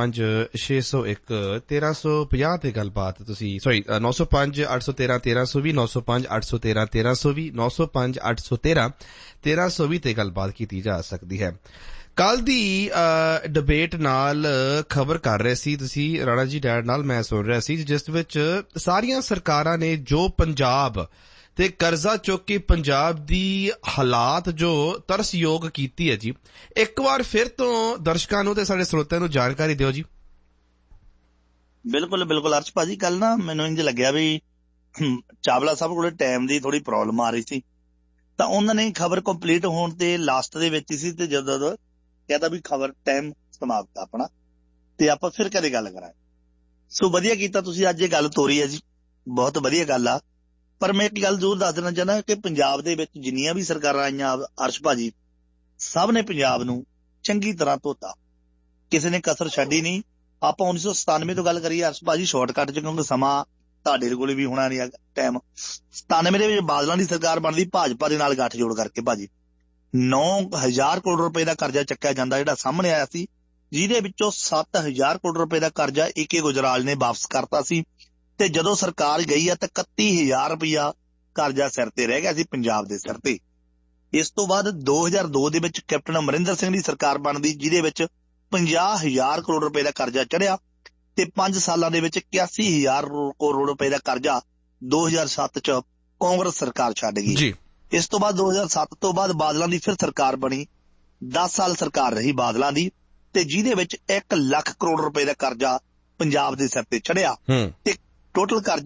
[SPEAKER 1] 905-601-1350 ਤੇ ਗੱਲਬਾਤ ਤੁਸੀਂ 905-813-1320 905-813-1320 905-813-1320 ਤੇ ਗੱਲਬਾਤ ਕੀਤੀ ਜਾ ਸਕਦੀ ਹੈ। ਕੱਲ ਦੀ ਡਿਬੇਟ ਨਾਲ ਖਬਰ ਕਰ ਰਹੇ ਸੀ ਤੁਸੀਂ ਰਾਣਾ ਜੀ ਡੈਡ ਨਾਲ, ਮੈਂ ਸੁਣ ਰਿਹਾ ਸੀ, ਜਿਸ ਵਿੱਚ ਸਾਰੀਆਂ ਸਰਕਾਰਾਂ ਨੇ ਜੋ ਪੰਜਾਬ ਤੇ ਕਰਜ਼ਾ ਚੁੱਕ ਕੇ ਪੰਜਾਬ ਦੀ ਹਾਲਾਤ ਜੋ ਤਰਸਯੋਗ ਕੀਤੀ ਹੈ ਜੀ, ਇੱਕ ਵਾਰ ਫਿਰ ਤੋਂ ਦਰਸ਼ਕਾਂ ਨੂੰ ਤੇ ਸਾਡੇ ਸਰੋਤਿਆਂ ਨੂੰ ਜਾਣਕਾਰੀ ਦਿਓ ਜੀ।
[SPEAKER 2] ਬਿਲਕੁਲ ਬਿਲਕੁਲ ਅਰਸ਼ ਭਾਜੀ, ਕੱਲ ਨਾ ਮੈਨੂੰ ਇੰਝ ਲੱਗਿਆ ਵੀ ਚਾਵਲਾ ਸਾਹਿਬ ਕੋਲੇ ਟਾਈਮ ਦੀ ਥੋੜੀ ਪ੍ਰੋਬਲਮ ਆ ਰਹੀ ਸੀ, ਤਾਂ ਉਹਨਾਂ ਨੇ ਖਬਰ ਕੰਪਲੀਟ ਹੋਣ ਤੇ ਲਾਸਟ ਦੇ ਵਿੱਚ ਸੀ, ਤੇ ਜਦੋਂ ਕਹਿੰਦਾ ਵੀ ਖਬਰ ਟਾਈਮ ਸਮਾਪਤ ਆਪਣਾ ਤੇ ਆਪਾਂ ਫਿਰ ਕਦੇ ਗੱਲ ਕਰਾਂਗੇ। ਸੋ ਵਧੀਆ ਕੀਤਾ ਤੁਸੀਂ ਅੱਜ ਇਹ ਗੱਲ ਤੋਰੀ ਹੈ ਜੀ, ਬਹੁਤ ਵਧੀਆ ਗੱਲ ਆ। ਪਰ ਮੈਂ ਇੱਕ ਗੱਲ ਜ਼ਰੂਰ ਦੱਸ ਦੇਣਾ ਚਾਹੁੰਦਾ ਕਿ ਪੰਜਾਬ ਦੇ ਵਿੱਚ ਜਿੰਨੀਆਂ ਵੀ ਸਰਕਾਰਾਂ ਆਈਆਂ ਅਰਸ਼ ਭਾਜੀ, ਸਭ ਨੇ ਪੰਜਾਬ ਨੂੰ ਚੰਗੀ ਤਰ੍ਹਾਂ ਧੋਤਾ, ਕਿਸੇ ਨੇ ਕਸਰ ਛੱਡੀ ਨਹੀਂ। ਆਪਾਂ 1997 ਤੋਂ ਗੱਲ ਕਰੀਏ ਅਰਸ਼ ਭਾਜੀ ਸ਼ਾਰਟਕੱਟ 'ਚ, ਕਿਉਂਕਿ ਸਮਾਂ ਤੁਹਾਡੇ ਕੋਲ ਵੀ ਹੋਣਾ ਨਹੀਂ ਟਾਈਮ। 97 ਦੇ ਵਿੱਚ ਬਾਦਲਾਂ ਦੀ ਸਰਕਾਰ ਬਣਦੀ ਭਾਜਪਾ ਦੇ ਨਾਲ ਗੱਠਜੋੜ ਕਰਕੇ ਭਾਜੀ 9,000 ਕਰੋੜ ਰੁਪਏ ਦਾ ਕਰਜ਼ਾ ਚੱਕਿਆ ਜਾਂਦਾ, ਜਿਹੜਾ ਸਾਹਮਣੇ ਆਇਆ ਸੀ, ਜਿਹਦੇ ਵਿੱਚੋਂ 7,000 ਕਰੋੜ ਰੁਪਏ ਦਾ ਕਰਜ਼ਾ AK ਗੁਜਰਾਲ ਨੇ ਵਾਪਸ ਕਰਤਾ ਸੀ। ਤੇ ਜਦੋਂ ਸਰਕਾਰ ਗਈ ਆ ਤਾਂ 31,000 ਰੁਪਇਆ ਕਰਜ਼ਾ ਸਿਰ ਤੇ ਰਹਿ ਗਿਆ ਸੀ ਪੰਜਾਬ ਦੇ ਸਿਰ ਤੇ। ਇਸ ਤੋਂ ਬਾਅਦ 2002 ਦੇ ਵਿੱਚ ਕੈਪਟਨ ਅਮਰਿੰਦਰ ਸਿੰਘ ਦੀ ਸਰਕਾਰ ਬਣਦੀ, ਜਿਹਦੇ ਵਿੱਚ 50,000 ਕਰੋੜ ਰੁਪਏ ਦਾ ਕਰਜ਼ਾ ਚੜਿਆ ਤੇ 5 ਸਾਲਾਂ ਦੇ ਵਿੱਚ 81,000 ਕਰੋੜ ਰੁਪਏ ਦਾ ਕਰਜ਼ਾ 2007 ਚ ਕਾਂਗਰਸ ਸਰਕਾਰ ਛੱਡ ਗਈ ਜੀ। ਇਸ ਤੋਂ ਬਾਅਦ 2007 ਤੋਂ ਬਾਅਦ ਬਾਦਲਾਂ ਦੀ ਫਿਰ ਸਰਕਾਰ ਬਣੀ, 10 ਸਾਲ ਸਰਕਾਰ ਰਹੀ ਬਾਦਲਾਂ ਦੀ, ਤੇ ਜਿਹਦੇ ਵਿੱਚ 1 ਲੱਖ ਕਰੋੜ ਰੁਪਏ ਦਾ ਕਰਜ਼ਾ ਪੰਜਾਬ ਦੇ ਸਿਰ ਤੇ ਚੜਿਆ ਤੇ ਟੋਟਲ ਕਰਜ਼ਾ